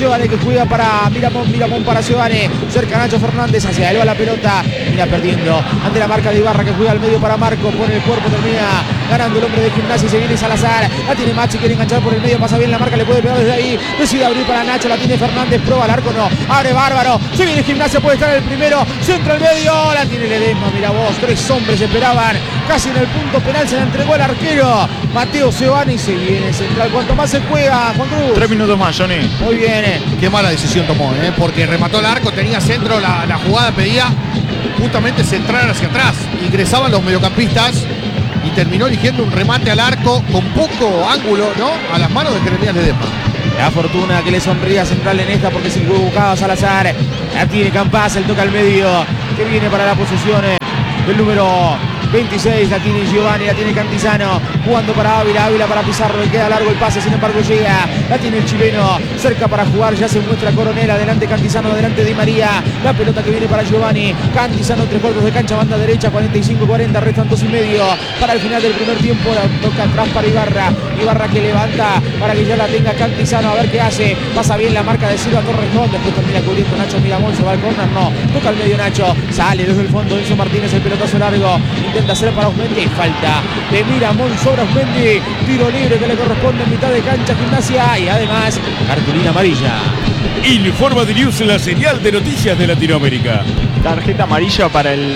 juega para Miramón, Miramón para Giovanni. Cerca Nacho Fernández, hacia él va la pelota. Mira perdiendo ante la marca de Ibarra, que juega al medio para Marco. Pone el cuerpo, termina ganando el hombre de Gimnasia y se viene Salazar. La tiene Machi, quiere enganchar por el medio, pasa bien la marca, le puede pegar desde ahí. Decide abrir para Nacho, la tiene Fernández, prueba al arco, no. Abre Bárbaro, se viene Gimnasia, puede estar el primero. Centro al medio, la tiene Ledesma, mira vos. Tres hombres esperaban, casi en el punto penal se la entregó el arquero Mateo Giovanni y se viene Central. Cuanto más se juega, Juan Cruz. Tres minutos más, Johnny. Muy bien. Qué mala decisión tomó, ¿eh? Porque remató el arco, tenía centro, la, la jugada pedía justamente centrar hacia atrás. Ingresaban los mediocampistas y terminó eligiendo un remate al arco con poco ángulo, ¿no? A las manos de Jeremías Ledesma. La fortuna que le sonríe a Central en esta porque se equivocaba Salazar. La tiene Campas, el toca al medio, que viene para la posición del número veintiséis, la tiene Giovanni, la tiene Cantizano, jugando para Ávila, Ávila para Pizarro, le queda largo el pase, sin embargo llega, la tiene el chileno, cerca para jugar, ya se muestra Coronel, adelante Cantizano, adelante Di María, la pelota que viene para Giovanni, Cantizano, tres cuartos de cancha, banda derecha, cuarenta y cinco cuarenta, restan dos y medio, para el final del primer tiempo, la toca atrás para Ibarra, Ibarra que levanta, para que ya la tenga Cantizano, a ver qué hace, pasa bien la marca de Silva Torrejón, después termina cubriendo Nacho Miramón, se va al córner, no, toca al medio Nacho, sale desde el fondo Enzo Martínez, el pelotazo largo, intenta hacer para Osmendi, falta de Miramón sobre Osmendi, tiro libre que le corresponde en mitad de cancha Gimnasia y además cartulina amarilla. Informa de News, la señal de noticias de Latinoamérica. Tarjeta amarilla para el...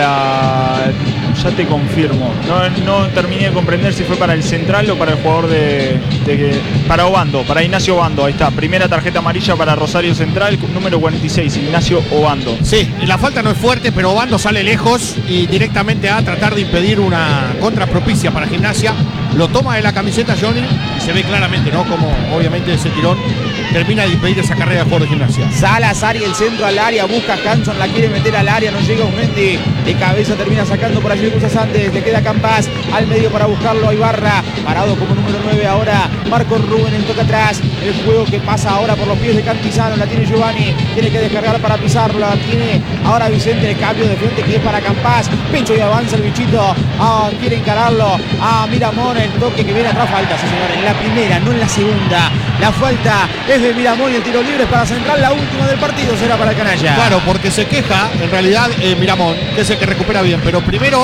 para... ya te confirmo. No, no terminé de comprender si fue para el Central o para el jugador de... de para Obando, para Ignacio Obando. Ahí está, primera tarjeta amarilla para Rosario Central, número cuarenta y seis, Ignacio Obando. Sí, la falta no es fuerte, pero Obando sale lejos y directamente a tratar de impedir una contra propicia para Gimnasia. Lo toma de la camiseta Johnny y se ve claramente, ¿no? Como obviamente ese tirón termina de impedir esa carrera de jugador de Gimnasia. Salazar y el centro al área, busca Hanson, la quiere meter al área, no llega Osmendi, de cabeza termina sacando por allí Cruzas antes, le queda Campas al medio para buscarlo a Ibarra, parado como número nueve ahora, Marco Rubén en toque atrás, el juego que pasa ahora por los pies de Cantizano, la tiene Giovanni, tiene que descargar para pisarlo, la tiene ahora Vicente, el cambio de frente que es para Campas, Pincho y avanza el bichito, ah, quiere encararlo, ah, Miramón, el toque que viene atrás, falta, sí señor, en la primera, no en la segunda, la falta es de Miramón y el tiro libre es para Central, la última del partido será para el canalla. Claro, porque se queja, en realidad, eh, Miramón, que es el que recupera bien, pero primero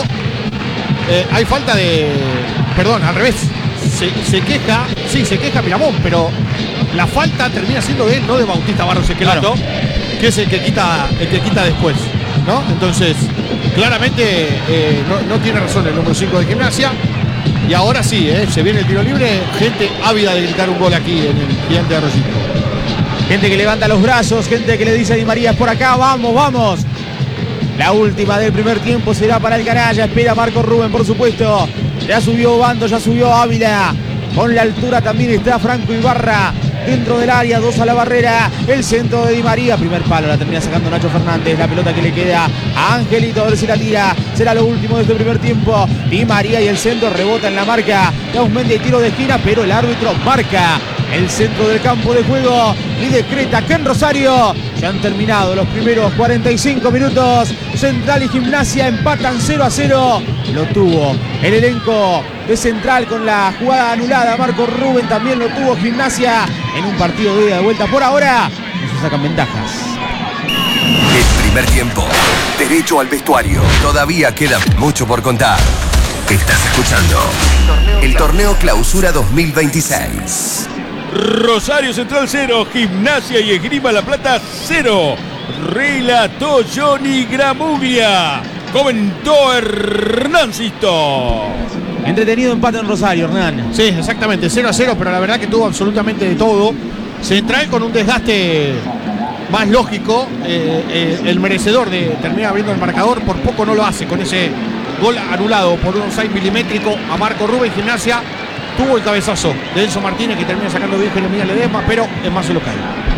eh, hay falta de... Perdón, al revés, se, se queja, sí, se queja Miramón, pero la falta termina siendo de él, no de Bautista Barros Esquelato, claro, que es el que quita, el que quita después, ¿no? Entonces, claramente eh, no, no tiene razón el número cinco de Gimnasia. Y ahora sí, eh, se viene el tiro libre, gente ávida de gritar un gol aquí en el Gigante de Arroyito. Gente que levanta los brazos, gente que le dice a Di María, es por acá, vamos, vamos. La última del primer tiempo será para el canalla, espera Marco Rubén, por supuesto. Ya subió Obando, ya subió Ávila. Con la altura también está Franco Ibarra. Dentro del área, dos a la barrera, el centro de Di María, primer palo, la termina sacando Nacho Fernández, la pelota que le queda a Angelito, a ver si la tira, será lo último de este primer tiempo, Di María y el centro rebota en la marca de Ausmendi y tiro de esquina, pero el árbitro marca el centro del campo de juego y decreta que en Rosario se han terminado los primeros cuarenta y cinco minutos, Central y Gimnasia empatan cero a cero, lo tuvo el elenco de Central con la jugada anulada, Marco Rubén también lo tuvo Gimnasia en un partido de ida de vuelta. Por ahora no se sacan ventajas. El primer tiempo, derecho al vestuario, todavía queda mucho por contar. Estás escuchando el Torneo Clausura dos mil veintiséis. Rosario Central cero, Gimnasia y Esgrima La Plata cero. Relató Johnny Gramuglia. Comentó Hernancito. Entretenido empate en Rosario, Hernán. Sí, exactamente, cero a cero, pero la verdad que tuvo absolutamente de todo. Central con un desgaste más lógico, eh, eh, el merecedor de terminar abriendo el marcador, por poco no lo hace con ese gol anulado por un offside milimétrico a Marco Rubén. Gimnasia tuvo el cabezazo de Enzo Martínez que termina sacando bien Jeremías Ledesma, pero es más local.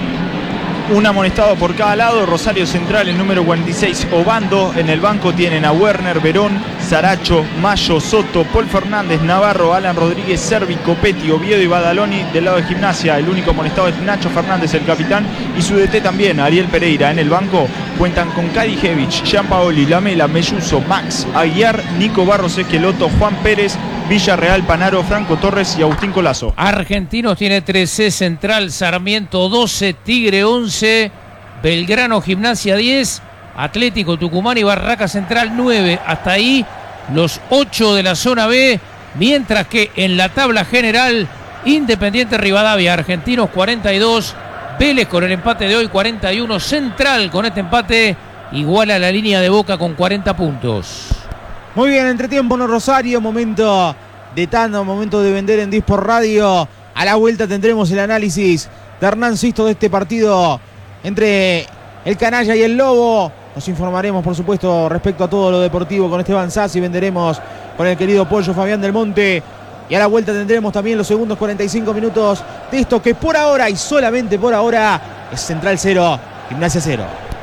Un amonestado por cada lado. Rosario Central, el número cuarenta y seis, Obando. En el banco tienen a Werner, Verón, Saracho, Mayo, Soto, Paul Fernández, Navarro, Alan Rodríguez, Servi, Copetti, Oviedo y Badaloni. Del lado de Gimnasia, el único amonestado es Nacho Fernández, el capitán, y su D T también, Ariel Pereira. En el banco cuentan con Kadijevich, Gianpaoli, Lamela, Melluso, Max, Aguiar, Nico Barros Esqueloto, Juan Pérez, Villarreal, Panaro, Franco Torres y Agustín Colazo. Argentinos tiene trece, Central Sarmiento doce, Tigre once, Belgrano Gimnasia diez, Atlético Tucumán y Barraca Central nueve. Hasta ahí los ocho de la zona B, mientras que en la tabla general Independiente Rivadavia, Argentinos cuarenta y dos, Vélez con el empate de hoy cuarenta y uno, Central con este empate igual a la línea de Boca con cuarenta puntos. Muy bien, entretiempo en Rosario, momento de tanda, momento de vender en Disport Radio. A la vuelta tendremos el análisis de Hernán Sisto de este partido entre el Canalla y el Lobo. Nos informaremos, por supuesto, respecto a todo lo deportivo con Esteban Sassi. Venderemos con el querido Pollo Fabián del Monte. Y a la vuelta tendremos también los segundos cuarenta y cinco minutos de esto que por ahora y solamente por ahora es Central cero, Gimnasia cero.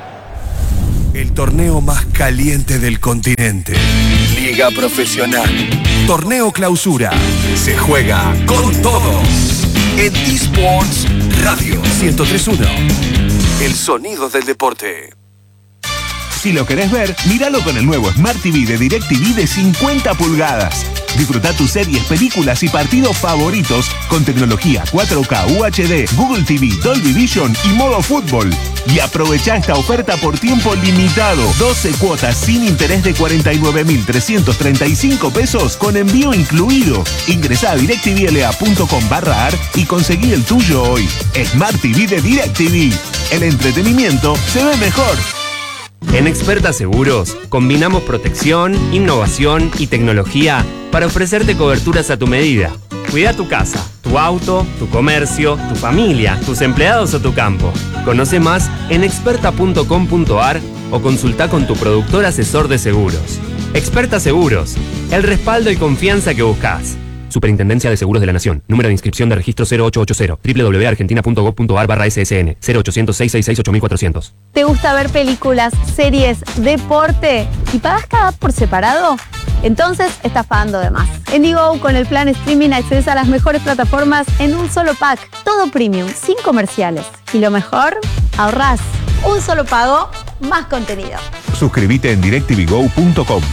El torneo más caliente del continente. Liga Profesional. Torneo Clausura. Se juega con todo. En Disports Radio ciento tres punto uno. El sonido del deporte. Si lo querés ver, míralo con el nuevo Smart T V de DirecTV de cincuenta pulgadas. Disfruta tus series, películas y partidos favoritos con tecnología cuatro K, U H D, Google T V, Dolby Vision y modo fútbol. Y aprovecha esta oferta por tiempo limitado. doce cuotas sin interés de cuarenta y nueve mil trescientos treinta y cinco pesos con envío incluido. Ingresá a directvla.com barra ar y conseguí el tuyo hoy. Smart T V de DirecTV. El entretenimiento se ve mejor. En Experta Seguros, combinamos protección, innovación y tecnología para ofrecerte coberturas a tu medida. Cuida tu casa, tu auto, tu comercio, tu familia, tus empleados o tu campo. Conoce más en experta punto com punto ar o consulta con tu productor asesor de seguros. Experta Seguros, el respaldo y confianza que buscas. Superintendencia de Seguros de la Nación. Número de inscripción de registro cero ocho ocho cero. doble u doble u doble u punto argentina punto gob punto ar barra ese ese ene. cero ochocientos, seiscientos sesenta y seis, ocho mil cuatrocientos. ¿Te gusta ver películas, series, deporte y pagas cada app por separado? Entonces estás pagando de más. En Digo, con el plan streaming accedes a las mejores plataformas en un solo pack. Todo premium, sin comerciales. Y lo mejor, ahorrás. Un solo pago, más contenido. Suscríbete en directvgo punto com.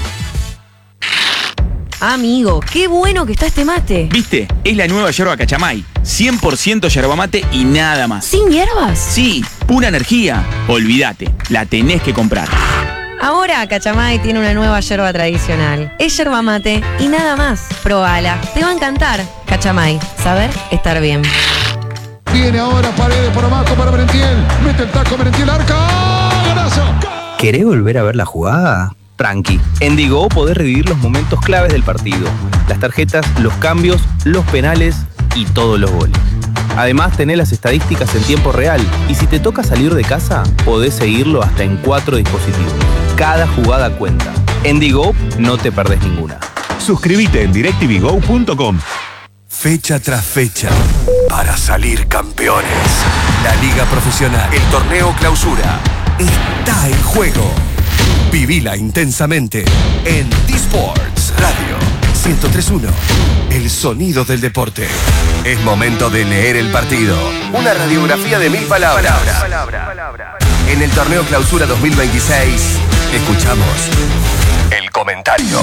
Amigo, qué bueno que está este mate. ¿Viste? Es la nueva yerba Cachamay. cien por ciento yerba mate y nada más. ¿Sin hierbas? Sí, pura energía. Olvídate, la tenés que comprar. Ahora Cachamay tiene una nueva yerba tradicional. Es yerba mate y nada más. Probala, te va a encantar. Cachamay, saber estar bien. Viene ahora Paredes por abajo para Merentiel. Mete el taco Merentiel, arca. ¡Golazo! ¿Querés volver a ver la jugada? Tranqui, en Digo podés revivir los momentos claves del partido, las tarjetas, los cambios, los penales y todos los goles. Además tenés las estadísticas en tiempo real y si te toca salir de casa, podés seguirlo hasta en cuatro dispositivos. Cada jugada cuenta. En Digo no te perdés ninguna. Suscríbete en directvgo punto com. Fecha tras fecha, para salir campeones. La Liga Profesional, el Torneo Clausura, está en juego. Vivila intensamente en Disports Radio ciento tres punto uno. El sonido del deporte. Es momento de leer el partido. Una radiografía de mil palabras. En el Torneo Clausura dos mil veintiséis, escuchamos el comentario.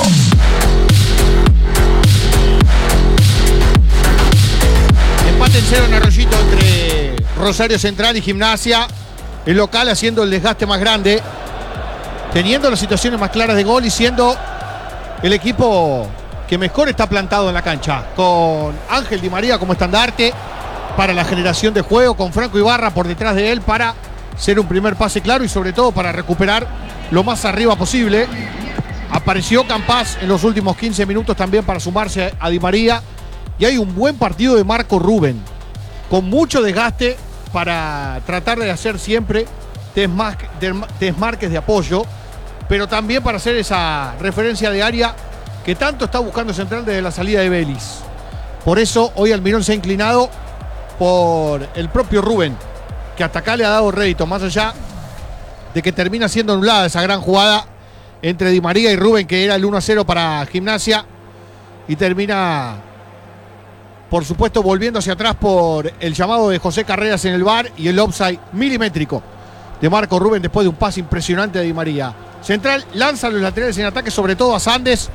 Empate en cero en Arroyito entre Rosario Central y Gimnasia. El local haciendo el desgaste más grande, teniendo las situaciones más claras de gol y siendo el equipo que mejor está plantado en la cancha, con Ángel Di María como estandarte para la generación de juego, con Franco Ibarra por detrás de él para ser un primer pase claro y sobre todo para recuperar lo más arriba posible. Apareció Campás en los últimos quince minutos también para sumarse a Di María y hay un buen partido de Marco Rubén, con mucho desgaste para tratar de hacer siempre desmarques de apoyo, pero también para hacer esa referencia de área que tanto está buscando Central desde la salida de Vélez. Por eso hoy Almirón se ha inclinado por el propio Rubén, que hasta acá le ha dado rédito, más allá de que termina siendo anulada esa gran jugada entre Di María y Rubén, que era el uno a cero para Gimnasia, y termina, por supuesto, volviendo hacia atrás por el llamado de José Carreras en el V A R y el offside milimétrico de Marco Rubén después de un pase impresionante de Di María. Central lanza a los laterales en ataque, sobre todo a Sandes,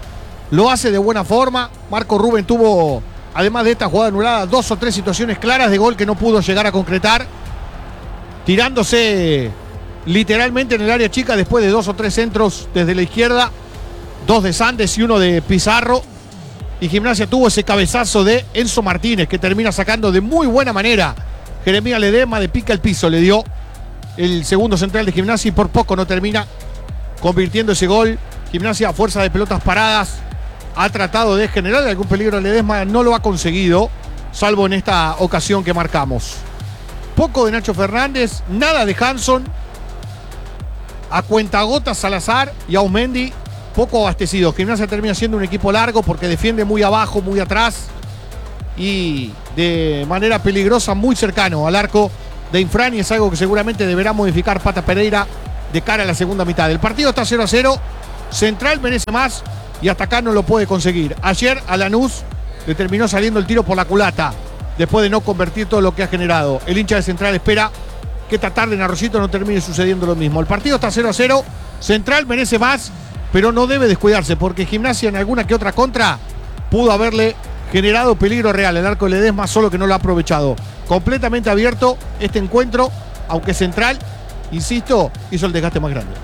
lo hace de buena forma. Marco Rubén tuvo, además de esta jugada anulada, dos o tres situaciones claras de gol que no pudo llegar a concretar, tirándose literalmente en el área chica después de dos o tres centros desde la izquierda, dos de Sandes y uno de Pizarro. Y Gimnasia tuvo ese cabezazo de Enzo Martínez que termina sacando de muy buena manera. Jeremías Ledesma de pica al piso le dio el segundo central de Gimnasia y por poco no termina convirtiendo ese gol. Gimnasia a fuerza de pelotas paradas ha tratado de generar algún peligro a Ledesma, no lo ha conseguido, salvo en esta ocasión que marcamos. Poco de Nacho Fernández, nada de Hanson, a cuentagotas Salazar y Aumendi, poco abastecido. Gimnasia termina siendo un equipo largo porque defiende muy abajo, muy atrás y de manera peligrosa muy cercano al arco de Infran, y es algo que seguramente deberá modificar Pata Pereira de cara a la segunda mitad. El partido está cero a cero, Central merece más y hasta acá no lo puede conseguir. Ayer a Lanús le terminó saliendo el tiro por la culata después de no convertir todo lo que ha generado. El hincha de Central espera que esta tarde en Arroyito no termine sucediendo lo mismo. El partido está cero a cero, Central merece más, pero no debe descuidarse porque Gimnasia en alguna que otra contra pudo haberle generado peligro real. El arco de Ledesma, solo que no lo ha aprovechado. Completamente abierto este encuentro, aunque Central, insisto, hizo el desgaste más grande.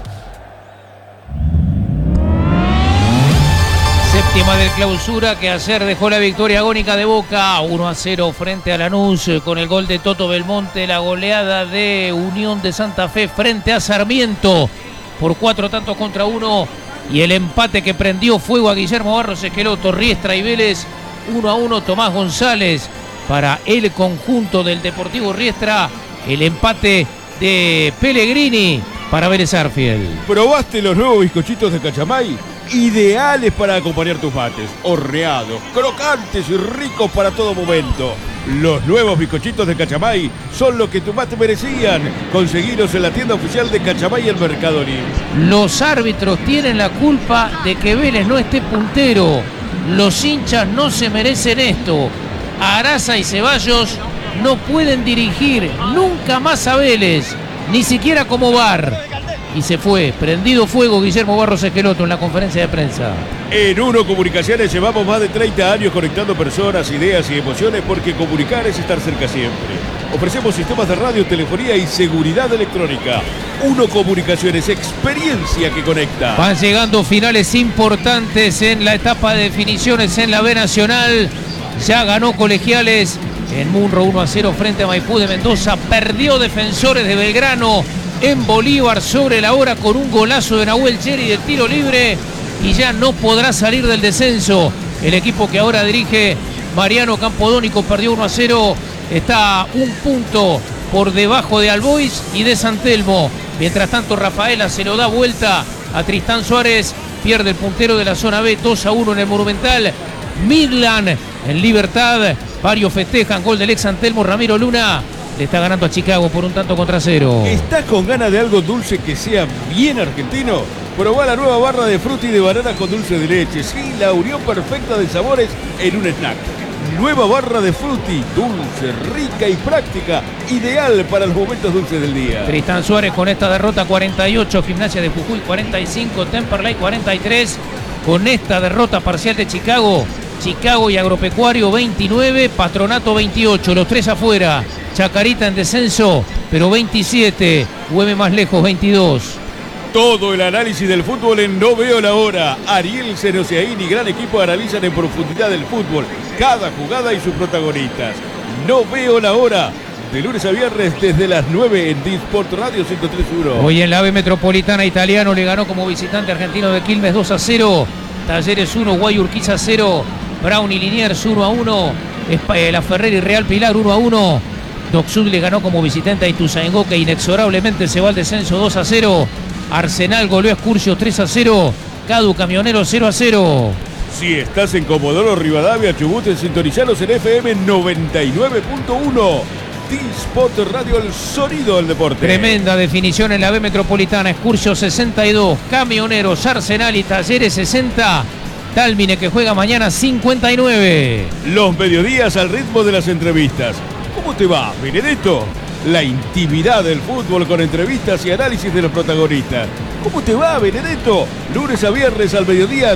Séptima del Clausura, que ayer dejó la victoria agónica de Boca, uno a cero frente a Lanús, con el gol de Toto Belmonte, la goleada de Unión de Santa Fe frente a Sarmiento por cuatro tantos contra uno, y el empate que prendió fuego a Guillermo Barros Esqueloto, Riestra y Vélez, uno a uno. Tomás González para el conjunto del Deportivo Riestra, el empate de Pellegrini para Vélez Arfield. ¿Probaste los nuevos bizcochitos de Cachamay? Ideales para acompañar tus mates, horneados, crocantes y ricos para todo momento. Los nuevos bizcochitos de Cachamay son lo que tus mates merecían. Conseguilos en la tienda oficial de Cachamay y el Mercado Libre. Los árbitros tienen la culpa de que Vélez no esté puntero. Los hinchas no se merecen esto. Araza y Ceballos no pueden dirigir nunca más a Vélez, ni siquiera como V A R. Y se fue, prendido fuego Guillermo Barros Esqueloto en la conferencia de prensa. En Uno Comunicaciones llevamos más de treinta años conectando personas, ideas y emociones, porque comunicar es estar cerca siempre. Ofrecemos sistemas de radio, telefonía y seguridad electrónica. Uno Comunicaciones, experiencia que conecta. Van llegando finales importantes en la etapa de definiciones en la B Nacional. Ya ganó Colegiales en Munro uno a cero frente a Maipú de Mendoza. Perdió Defensores de Belgrano en Bolívar sobre la hora con un golazo de Nahuel Cheri de tiro libre, y ya no podrá salir del descenso. El equipo que ahora dirige Mariano Campodónico perdió uno a cero, está un punto por debajo de Albois y de San Telmo. Mientras tanto, Rafaela se lo da vuelta a Tristán Suárez, pierde el puntero de la zona B, dos a uno en el Monumental. Midland en Libertad, varios festejan, gol del ex San Telmo, Ramiro Luna. Le está ganando a Chicago por un tanto contra cero. ¿Estás con ganas de algo dulce que sea bien argentino? Probá la nueva barra de fruta y de banana con dulce de leche. Sí, la unión perfecta de sabores en un snack. Nueva barra de frutti, dulce, rica y práctica. Ideal para los momentos dulces del día. Tristán Suárez con esta derrota cuarenta y ocho, Gimnasia de Jujuy cuarenta y cinco, Temperley cuarenta y tres. Con esta derrota parcial de Chicago, Chicago y Agropecuario veintinueve, Patronato veintiocho, los tres afuera. Chacarita en descenso, pero veintisiete, Güeme más lejos, veintidós. Todo el análisis del fútbol en No Veo la Hora. Ariel Senosiaín y gran equipo analizan en profundidad el fútbol, cada jugada y sus protagonistas. No Veo la Hora, de lunes a viernes desde las nueve en Disport Radio ciento tres punto uno. Hoy en la B Metropolitana, Italiano le ganó como visitante Argentino de Quilmes dos a cero. Talleres uno, Guayurquiza cero. Brown y Liniers uno a uno. La Ferrer y Real Pilar uno a uno. Docsud le ganó como visitante a Ituzaingó, que inexorablemente se va al descenso dos a cero. Arsenal goleó a Excursio tres a cero. Cadu Camionero cero a cero. Si estás en Comodoro Rivadavia, Chubut, sintonizalos en F M noventa y nueve punto uno. T-Spot Radio, el sonido del deporte. Tremenda definición en la B Metropolitana. Excursio sesenta y dos, Camioneros, Arsenal y Talleres sesenta. Dálmine, que juega mañana, cincuenta y nueve. Los mediodías al ritmo de las entrevistas. ¿Cómo te va, Benedetto? La intimidad del fútbol con entrevistas y análisis de los protagonistas. ¿Cómo te va, Benedetto? Lunes a viernes al mediodía en T-Spot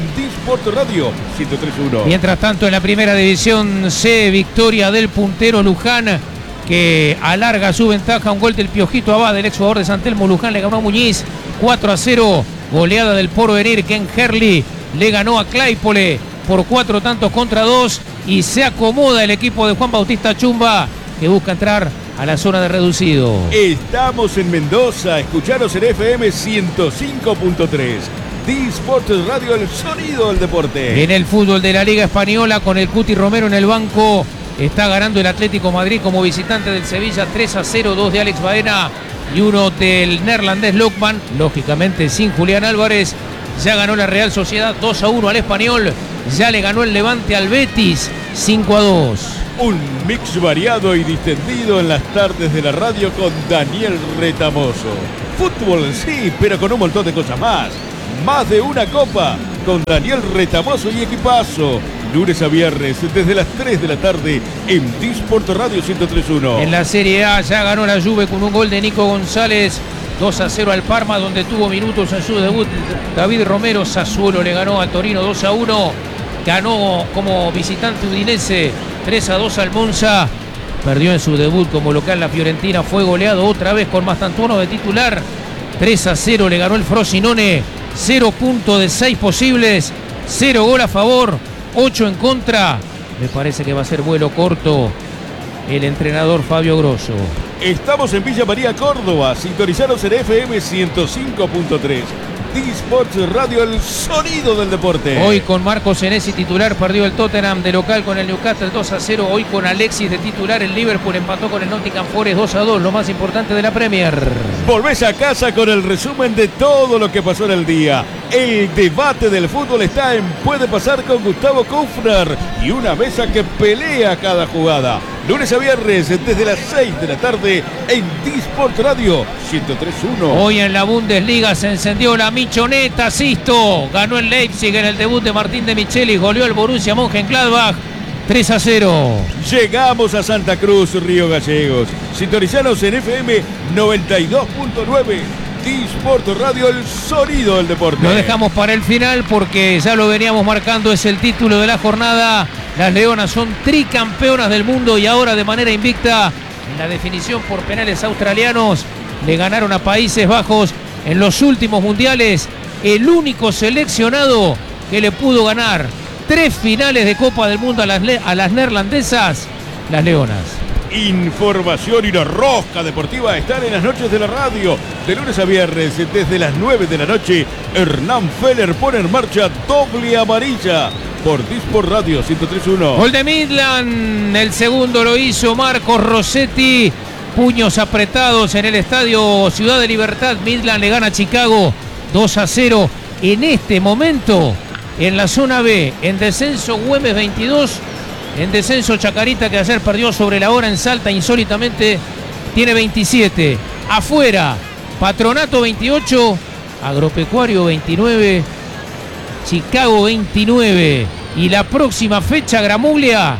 Sport Radio ciento tres punto uno. Mientras tanto, en la primera división C, victoria del puntero Luján, que alarga su ventaja. Un gol del Piojito Abad, el ex jugador de San Telmo. Luján le ganó a Muñiz cuatro a cero. Goleada del Porvenir. Ken Herli le ganó a Claypole por cuatro tantos contra dos. Y se acomoda el equipo de Juan Bautista Chumba, que busca entrar a la zona de reducido. Estamos en Mendoza. Escucharos en F M ciento cinco punto tres. D-Sport Radio, el sonido del deporte. En el fútbol de la Liga Española, con el Cuti Romero en el banco, está ganando el Atlético Madrid como visitante del Sevilla tres a cero, dos de Alex Baena y uno del neerlandés Lokman, lógicamente sin Julián Álvarez. Ya ganó la Real Sociedad dos a uno al Español, ya le ganó el Levante al Betis cinco a dos. Un mix variado y distendido en las tardes de la radio con Daniel Retamoso. Fútbol sí, pero con un montón de cosas más. Más de una copa con Daniel Retamoso y equipazo. Lunes a viernes desde las tres de la tarde en D-Sport Radio ciento tres punto uno. En la Serie A ya ganó la Juve con un gol de Nico González. dos a cero al Parma, donde tuvo minutos en su debut David Romero. Sassuolo le ganó al Torino dos a uno. Ganó como visitante Udinese tres a dos al Monza. Perdió en su debut como local la Fiorentina. Fue goleado otra vez con Mastantuono de titular. tres a cero le ganó el Frosinone. cero puntos de seis posibles. cero gol a favor, ocho en contra. Me parece que va a ser vuelo corto el entrenador Fabio Grosso. Estamos en Villa María, Córdoba. Sintonizaros en F M ciento cinco punto tres. D-Sports Radio, el sonido del deporte. Hoy con Marcos Senesi titular perdió el Tottenham de local con el Newcastle dos a cero. Hoy con Alexis de titular el Liverpool empató con el Nottingham Forest dos a dos, lo más importante de la Premier. Volvés a casa con el resumen de todo lo que pasó en el día. El debate del fútbol está en Puede Pasar con Gustavo Kufner y una mesa que pelea cada jugada. Lunes a viernes desde las seis de la tarde en D-Sport Radio ciento tres punto uno. Hoy en la Bundesliga se encendió la michoneta. Sisto ganó el Leipzig en el debut de Martín de Michelis. Goleó el Borussia Mönchengladbach tres a cero. Llegamos a Santa Cruz, Río Gallegos. Sintonizanos en F M noventa y dos punto nueve. D-Sport Radio, el sonido del deporte. Lo dejamos para el final porque ya lo veníamos marcando, es el título de la jornada. Las Leonas son tricampeonas del mundo y ahora de manera invicta en la definición por penales australianos. Le ganaron a Países Bajos en los últimos mundiales. El único seleccionado que le pudo ganar tres finales de Copa del Mundo a las, a las neerlandesas, las Leonas. Información y la rosca deportiva están en las noches de la radio. De lunes a viernes, desde las nueve de la noche, Hernán Feller pone en marcha Doble Amarilla por D-Sport Radio ciento tres punto uno. Gol de Midland, el segundo lo hizo Marcos Rossetti. Puños apretados en el estadio Ciudad de Libertad. Midland le gana a Chicago dos a cero. En este momento, en la zona B, en descenso Güemes veintidós. En descenso Chacarita, que ayer perdió sobre la hora en Salta insólitamente, tiene veintisiete. Afuera, Patronato veintiocho, Agropecuario veintinueve, Chicago veintinueve. Y la próxima fecha, Gramuglia,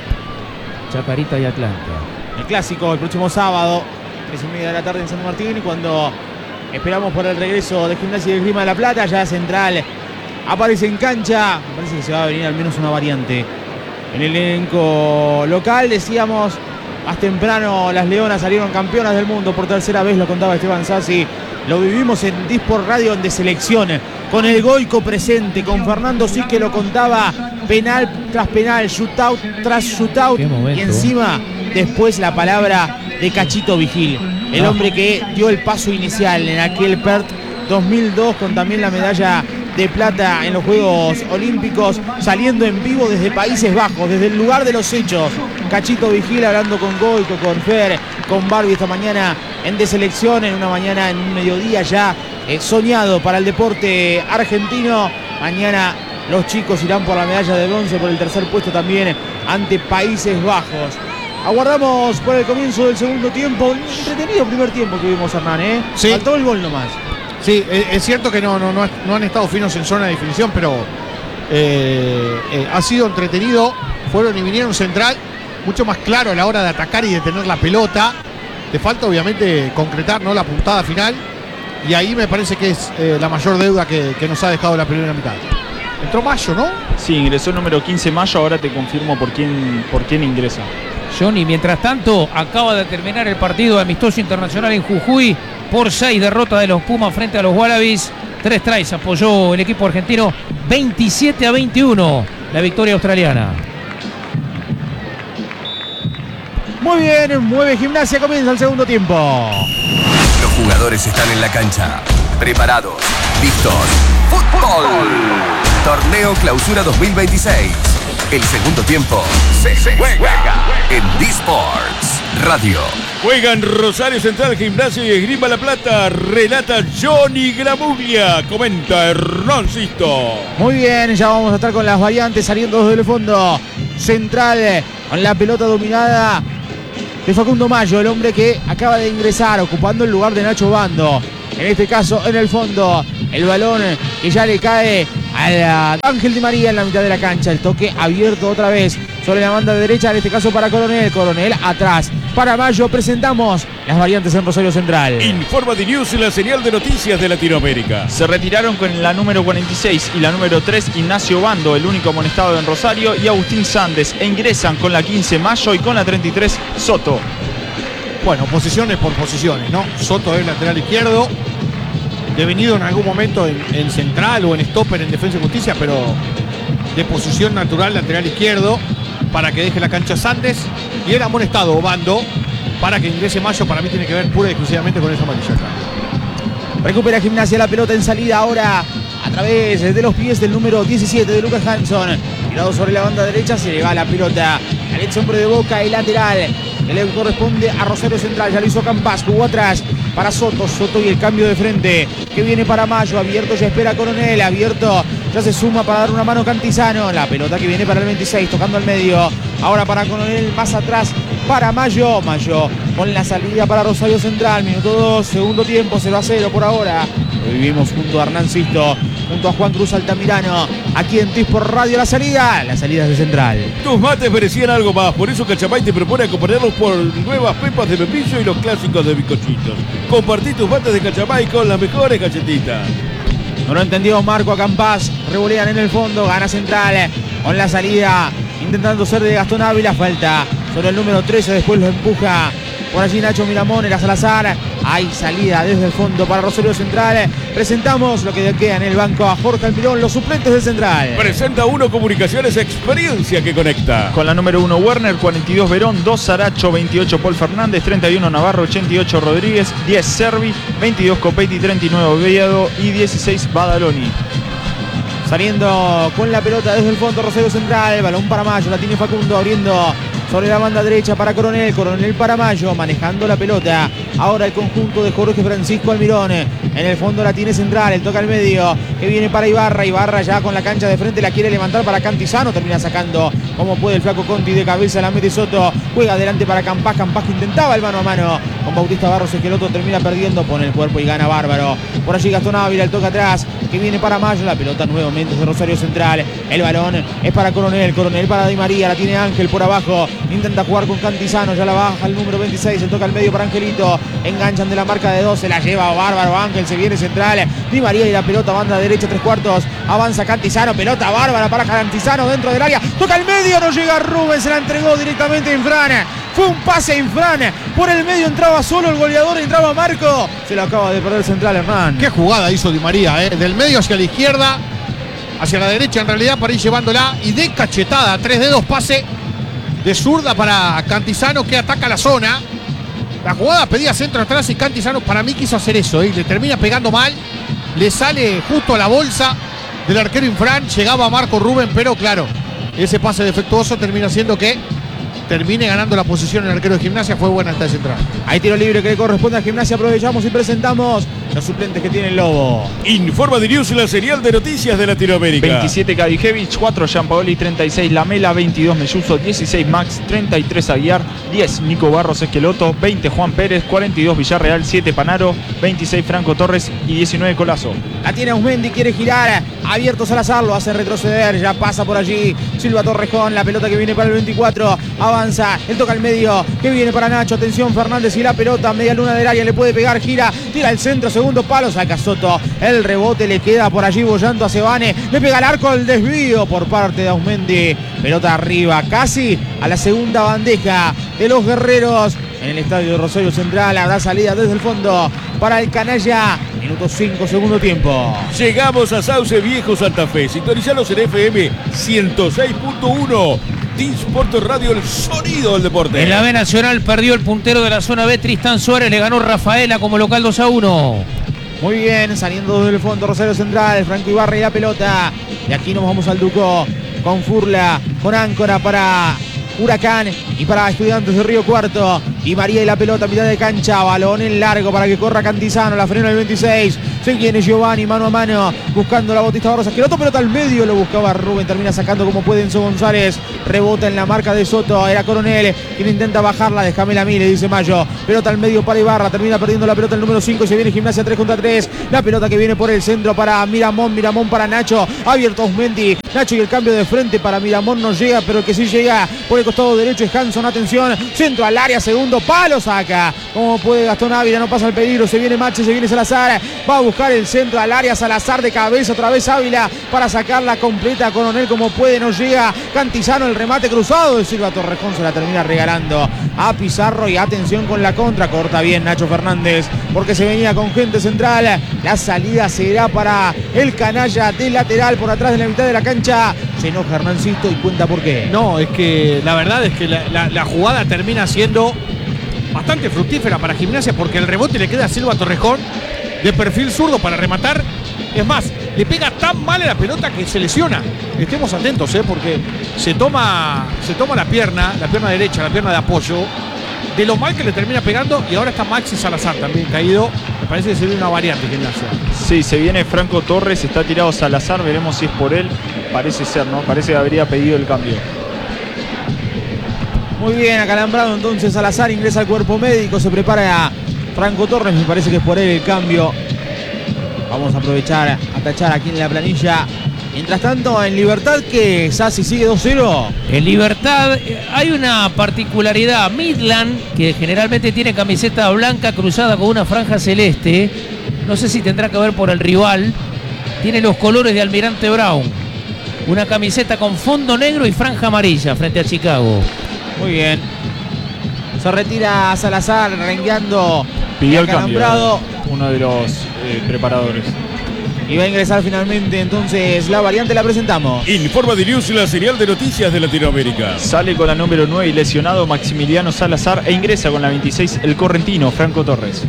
Chacarita y Atlanta. El clásico el próximo sábado, tres y media de la tarde en San Martín, y cuando esperamos por el regreso de Gimnasia y de Grima de la Plata, ya Central aparece en cancha. Me parece que se va a venir al menos una variante en el elenco local. Decíamos, más temprano las Leonas salieron campeonas del mundo por tercera vez, lo contaba Esteban Sassi. Lo vivimos en D-Sport Radio en Deselección, con el Goico presente, con Fernando sí que lo contaba, penal tras penal, shootout tras shootout, y encima después la palabra de Cachito Vigil, el hombre que dio el paso inicial en aquel Perth dos mil dos, con también la medalla de plata en los Juegos Olímpicos, saliendo en vivo desde Países Bajos, desde el lugar de los hechos. Cachito Vigil hablando con Goico, con Fer, con Barbie esta mañana en Deselección, en una mañana, en un mediodía ya eh, soñado para el deporte argentino. Mañana los chicos irán por la medalla de bronce, por el tercer puesto también ante Países Bajos. Aguardamos por el comienzo del segundo tiempo. Un entretenido primer tiempo que vimos, Hernán, ¿eh? Sí. Faltó el gol nomás. Sí, es cierto que no, no, no, no han estado finos en zona de definición, pero eh, eh, ha sido entretenido. Fueron y vinieron Central mucho más claro a la hora de atacar y de tener la pelota. Le falta obviamente concretar, ¿no?, la puntada final. Y ahí me parece que es eh, la mayor deuda que, que nos ha dejado la primera mitad. Entró Mayo, ¿no? Sí, ingresó el número quince Mayo, ahora te confirmo por quién, por quién ingresa. Johnny, mientras tanto, acaba de terminar el partido amistoso internacional en Jujuy por seis, derrota de los Pumas frente a los Wallabies. Tres tries apoyó el equipo argentino, veintisiete a veintiuno, la victoria australiana. Muy bien, mueve Gimnasia, comienza el segundo tiempo. Los jugadores están en la cancha, preparados, listos. ¡Fútbol! Torneo Clausura dos mil veintiséis. El segundo tiempo se juega en D-Sports Radio. Juegan Rosario Central, Gimnasia y Esgrima La Plata. Relata Johnny Gramuglia. Comenta Hernán Sisto. Muy bien, ya vamos a estar con las variantes saliendo desde el fondo. Central con la pelota dominada de Facundo Mayo, el hombre que acaba de ingresar ocupando el lugar de Nacho Bando. En este caso, en el fondo, el balón que ya le cae a Ángel Di María en la mitad de la cancha. El toque abierto otra vez sobre la banda derecha, en este caso para Coronel. Coronel atrás. Para Mayo presentamos las variantes en Rosario Central. Informa de News, la señal de noticias de Latinoamérica. Se retiraron con la número cuarenta y seis y la número tres Ignacio Bando, el único amonestado en Rosario, y Agustín Sandes. E ingresan con la quince Mayo y con la treinta y tres Soto. Bueno, posiciones por posiciones, ¿no? Soto es lateral izquierdo, devenido en algún momento en, en central o en stopper en Defensa y Justicia, pero de posición natural lateral izquierdo para que deje la cancha Sandes, y el amonestado Bando para que ingrese Mayo. Para mí tiene que ver pura y exclusivamente con esa amarilla. Recupera Gimnasia la pelota en salida ahora a través de los pies del número diecisiete de Lucas Hanson. Tirado sobre la banda derecha, se le va la pelota al ex hombre de Boca, el lateral que le corresponde a Rosario Central. Ya lo hizo Campas, jugó atrás para Soto, Soto y el cambio de frente que viene para Mayo. Abierto, ya espera Coronel, abierto, ya se suma para dar una mano Cantizano. La pelota que viene para el veintiséis, tocando al medio, ahora para Coronel, más atrás para Mayo. Mayo con la salida para Rosario Central, minuto dos, segundo tiempo, cero a cero por ahora. Lo vivimos junto a Hernán Sisto, junto a Juan Cruz Altamirano, aquí en T-Sport Radio. La salida, las salidas de Central. Tus mates merecían algo más, por eso Cachamay te propone acompañarlos por nuevas pepas de membrillo y los clásicos de bizcochitos. Compartí tus mates de Cachamay con las mejores galletitas. No lo entendió Marco Acampás, revolean en el fondo, gana Central con la salida, intentando ser de Gastón Ávila, falta sobre el número trece, después lo empuja por allí Nacho Miramón, era Salazar. Hay salida desde el fondo para Rosario Central. Presentamos lo que queda en el banco a Jorge Almirón, los suplentes de Central. Presenta uno Comunicaciones, experiencia que conecta. Con la número uno Werner, cuarenta y dos Verón, dos Saracho, veintiocho Paul Fernández, treinta y uno Navarro, ochenta y ocho Rodríguez, diez Servi, veintidós Copetti, treinta y nueve Oviedo y dieciséis Badaloni. Saliendo con la pelota desde el fondo Rosario Central, balón para Mayo, la tiene Facundo abriendo sobre la banda derecha para Coronel, Coronel para Mayo, manejando la pelota. Ahora el conjunto de Jorge Francisco Almirón, en el fondo la tiene Central, el toca al medio, que viene para Ibarra, Ibarra ya con la cancha de frente, la quiere levantar para Cantizano, termina sacando como puede el flaco Conti, de cabeza la mete Soto, juega adelante para Campas, Campas que intentaba el mano a mano con Bautista Barros, Esqueloto termina perdiendo, pone el cuerpo y gana Bárbaro. Por allí Gastón Ávila, el toca atrás, que viene para Mayo, la pelota nuevamente de Rosario Central, el balón es para Coronel, Coronel para Di María, la tiene Ángel por abajo, intenta jugar con Cantizano, ya la baja el número veintiséis, el toca al medio para Angelito, enganchan de la marca de dos, se la lleva Bárbaro, Ángel se viene Central, Di María y la pelota, banda derecha, tres cuartos, avanza Cantizano, pelota bárbara para Cantizano dentro del área, toca al medio, no llega Rubén, se la entregó directamente a Infran, fue un pase a Infran, por el medio entraba solo el goleador, entraba Marco, se lo acaba de perder Central, Hernán. Qué jugada hizo Di María, ¿eh? Del medio hacia la izquierda, hacia la derecha en realidad, para ir llevándola, y de cachetada, tres dedos, pase de zurda para Cantizano, que ataca la zona. La jugada pedía centro atrás y Cantizano para mí quiso hacer eso, ¿eh? Le termina pegando mal, le sale justo a la bolsa del arquero Infran, llegaba a Marco Rubén, pero claro, ese pase defectuoso termina haciendo que termine ganando la posición el arquero de Gimnasia. Fue buena esta de Central. Hay tiro libre que le corresponde a Gimnasia. Aprovechamos y presentamos los suplentes que tiene el Lobo. Informa de News, la señal de noticias de Latinoamérica. veintisiete Kadijevich, cuatro Gianpaoli, treinta y seis Lamela, veintidós Melluso, dieciséis Max, treinta y tres Aguiar, diez Nico Barros Esqueloto, veinte Juan Pérez, cuarenta y dos Villarreal, siete Panaro, veintiséis Franco Torres y diecinueve Colazo. La tiene Ausmendi, quiere girar Abierto Salazar, lo hace retroceder. Ya pasa por allí Silva Torrejón. La pelota que viene para el veinticuatro. Avanza. Él toca el medio. Que viene para Nacho. Atención Fernández y la pelota. Media luna del área. Le puede pegar. Gira. Tira el centro. Segundo palo. Saca Soto. El rebote le queda por allí bollando a Sebane. Le pega al arco. El desvío por parte de Ausmendi. Pelota arriba. Casi a la segunda bandeja de los guerreros. En el estadio de Rosario Central habrá salida desde el fondo para el canalla. Minuto cinco, segundo tiempo. Llegamos a Sauce Viejo, Santa Fe. Sintonizalos en F M ciento seis punto uno. T-Sport Radio, el sonido del deporte. En la B Nacional perdió el puntero de la zona B, Tristán Suárez. Le ganó Rafaela como local dos a uno. Muy bien, saliendo desde el fondo Rosario Central. Franco Ibarra y la pelota. Y aquí nos vamos al Ducó. Con Furla, con Áncora para Huracán y para Estudiantes de Río Cuarto. Y María y la pelota a mitad de cancha. Balón en largo para que corra Cantizano. La frena el veintiséis. Se viene Giovanni mano a mano buscando la Bautista Barros. Esqueloto, pelota al medio. Lo buscaba Rubén. Termina sacando como puede Enzo González. Rebota en la marca de Soto. Era Coronel quien intenta bajarla. Déjamela a mí, le dice Mayo. Pelota al medio para Ibarra. Termina perdiendo la pelota el número cinco. Y se viene Gimnasia tres contra tres. La pelota que viene por el centro para Miramón. Miramón para Nacho. Abierto Ausmendi. Nacho y el cambio de frente para Miramón no llega. Pero el que sí llega por el costado derecho es Hanson. Atención. Centro al área. Segundo palo. Saca. Como puede Gastón Ávila. No pasa el peligro. Se viene Mache. Se viene Salazar. Va a buscar el centro al área. Salazar de cabeza. Otra vez Ávila para sacarla completa. Coronel como puede. No llega. Cantizano. El remate cruzado de Silva Torrejón. Se la termina regalando a Pizarro. Y atención con la contra. Corta bien Nacho Fernández. Porque se venía con gente central. La salida será para el canalla de lateral. Por atrás de la mitad de la cancha. Se enoja Hernancito y cuenta por qué. No, es que la verdad es que la, la, la jugada termina siendo bastante fructífera para Gimnasia, porque el rebote le queda a Silva Torrejón de perfil zurdo para rematar. Es más, le pega tan mal a la pelota que se lesiona. Estemos atentos, ¿eh? Porque se toma, se toma la pierna, la pierna derecha, la pierna de apoyo, de lo mal que le termina pegando. Y ahora está Maxi Salazar también caído. Me parece que se viene una variante Gimnasia. Sí, se viene Franco Torres, está tirado Salazar, veremos si es por él. Parece ser, ¿no? Parece que habría pedido el cambio. Muy bien, acalambrado entonces Salazar, ingresa al cuerpo médico, se prepara Franco Torres, me parece que es por él el cambio. Vamos a aprovechar a tachar aquí en la planilla. Mientras tanto, en Libertad, que Sassi sigue dos cero. En Libertad hay una particularidad. Midland, que generalmente tiene camiseta blanca cruzada con una franja celeste, no sé si tendrá que ver por el rival, tiene los colores de Almirante Brown. Una camiseta con fondo negro y franja amarilla frente a Chicago. Muy bien. Se retira Salazar rengueando. Pidió el cambio uno de los eh, preparadores. Y va a ingresar finalmente entonces la variante, la presentamos. Informa de News, la serial de noticias de Latinoamérica. Sale con la número nueve y lesionado Maximiliano Salazar e ingresa con la veintiséis el correntino Franco Torres.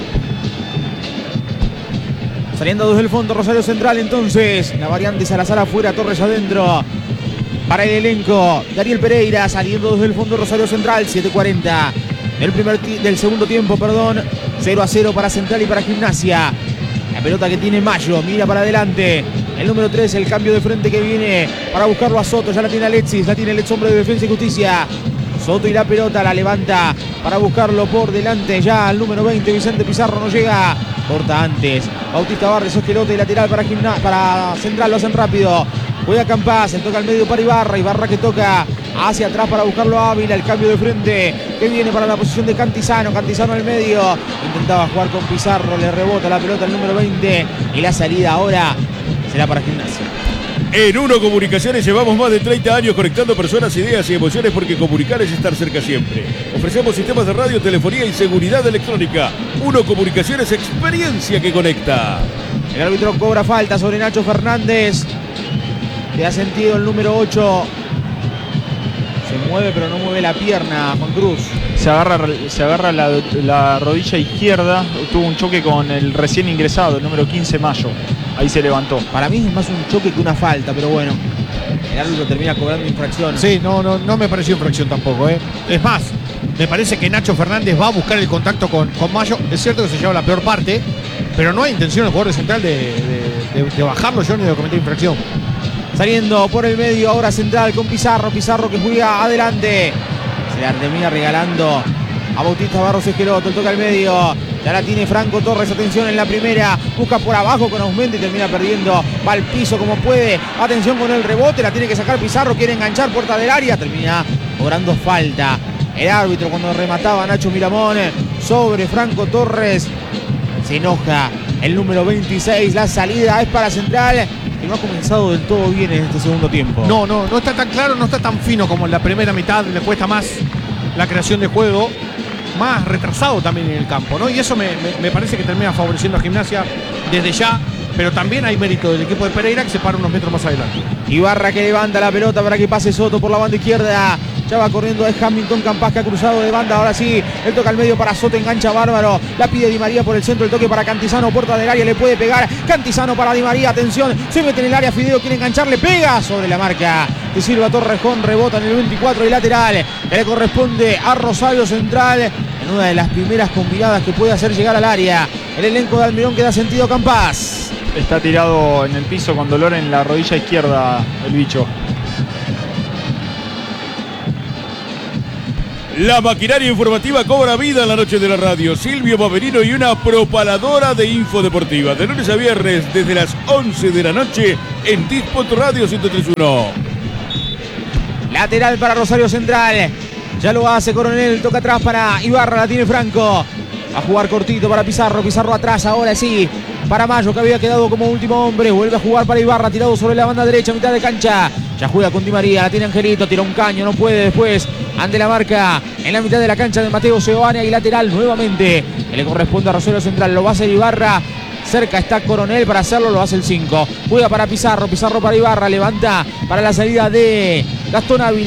Saliendo desde el fondo Rosario Central entonces. La variante Salazar afuera, Torres adentro. Para el elenco, Dariel Pereira saliendo desde el fondo Rosario Central, siete cuarenta del, primer del segundo tiempo, perdón. cero a cero para Central y para Gimnasia. La pelota que tiene Mayo, mira para adelante. El número tres, el cambio de frente que viene para buscarlo a Soto. Ya la tiene Alexis, la tiene el ex hombre de Defensa y Justicia. Soto y la pelota la levanta para buscarlo por delante. Ya al número veinte, Vicente Pizarro no llega. Corta antes. Bautista Barres, Esquelote y lateral para, Gimna para Central, lo hacen rápido. Juega Campas, el toca al medio para Ibarra. Ibarra que toca hacia atrás para buscarlo a Ávila. El cambio de frente que viene para la posición de Cantizano. Cantizano al medio. Intentaba jugar con Pizarro. Le rebota la pelota al número veinte. Y la salida ahora será para Gimnasia. En Uno Comunicaciones llevamos más de treinta años conectando personas, ideas y emociones, porque comunicar es estar cerca siempre. Ofrecemos sistemas de radio, telefonía y seguridad electrónica. Uno Comunicaciones, experiencia que conecta. El árbitro cobra falta sobre Nacho Fernández. Le ha sentido el número ocho. Se mueve pero no mueve la pierna, Juan Cruz. Se agarra, se agarra la, la rodilla izquierda. Tuvo un choque con el recién ingresado, el número quince, Mayo. Ahí se levantó. Para mí es más un choque que una falta, pero bueno. El árbitro termina cobrando infracción. Sí, no, no, no me pareció infracción tampoco, ¿eh? Es más, me parece que Nacho Fernández va a buscar el contacto con, con Mayo. Es cierto que se lleva la peor parte, pero no hay intención del jugador central de, de, de, de bajarlo yo ni de cometer infracción. Saliendo por el medio ahora Central con Pizarro. Pizarro que juega adelante. Se la termina regalando a Bautista Barros Esqueloto. El toca al medio. Ya la tiene Franco Torres, atención en la primera, busca por abajo con Ausmendi y termina perdiendo, va al piso como puede, atención con el rebote, la tiene que sacar Pizarro, quiere enganchar puerta del área, termina cobrando falta. El árbitro cuando remataba Nacho Miramón sobre Franco Torres, se enoja el número veintiséis, la salida es para Central, que no ha comenzado del todo bien en este segundo tiempo. No, no, no está tan claro, no está tan fino como en la primera mitad, le cuesta más la creación de juego, más retrasado también en el campo, ¿no? Y eso me, me, me parece que termina favoreciendo a Gimnasia desde ya, pero también hay mérito del equipo de Pereira que se para unos metros más adelante. Ibarra que levanta la pelota para que pase Soto por la banda izquierda. Ya va corriendo es Hamilton Campas que ha cruzado de banda. Ahora sí, él toca al medio para Soto, engancha Bárbaro. La pide Di María por el centro, el toque para Cantizano, puerta del área, le puede pegar. Cantizano para Di María, atención, se mete en el área, Fideo quiere enganchar, le pega sobre la marca de Silva Torrejón, rebota en el veinticuatro y lateral, que le corresponde a Rosario Central en una de las primeras combinadas que puede hacer llegar al área. El elenco de Almirón que da sentido Campas. Está tirado en el piso con dolor en la rodilla izquierda el bicho. La maquinaria informativa cobra vida en la noche de la radio. Silvio Paperino y una propaladora de info deportiva. De lunes a viernes desde las once de la noche en Dispot Radio ciento tres punto uno. Lateral para Rosario Central. Ya lo hace Coronel, toca atrás para Ibarra, la tiene Franco. A jugar cortito para Pizarro, Pizarro atrás, ahora sí. Para Mayo, que había quedado como último hombre. Vuelve a jugar para Ibarra, tirado sobre la banda derecha, mitad de cancha. Ya juega con Di María, la tiene Angelito, tira un caño, no puede después. Ante la marca en la mitad de la cancha de Mateo Seoane y lateral nuevamente. Que le corresponde a Rosario Central, lo va a hacer Ibarra. Cerca está Coronel para hacerlo, lo hace el cinco. Juega para Pizarro, Pizarro para Ibarra, levanta para la salida de Gastón Ávila.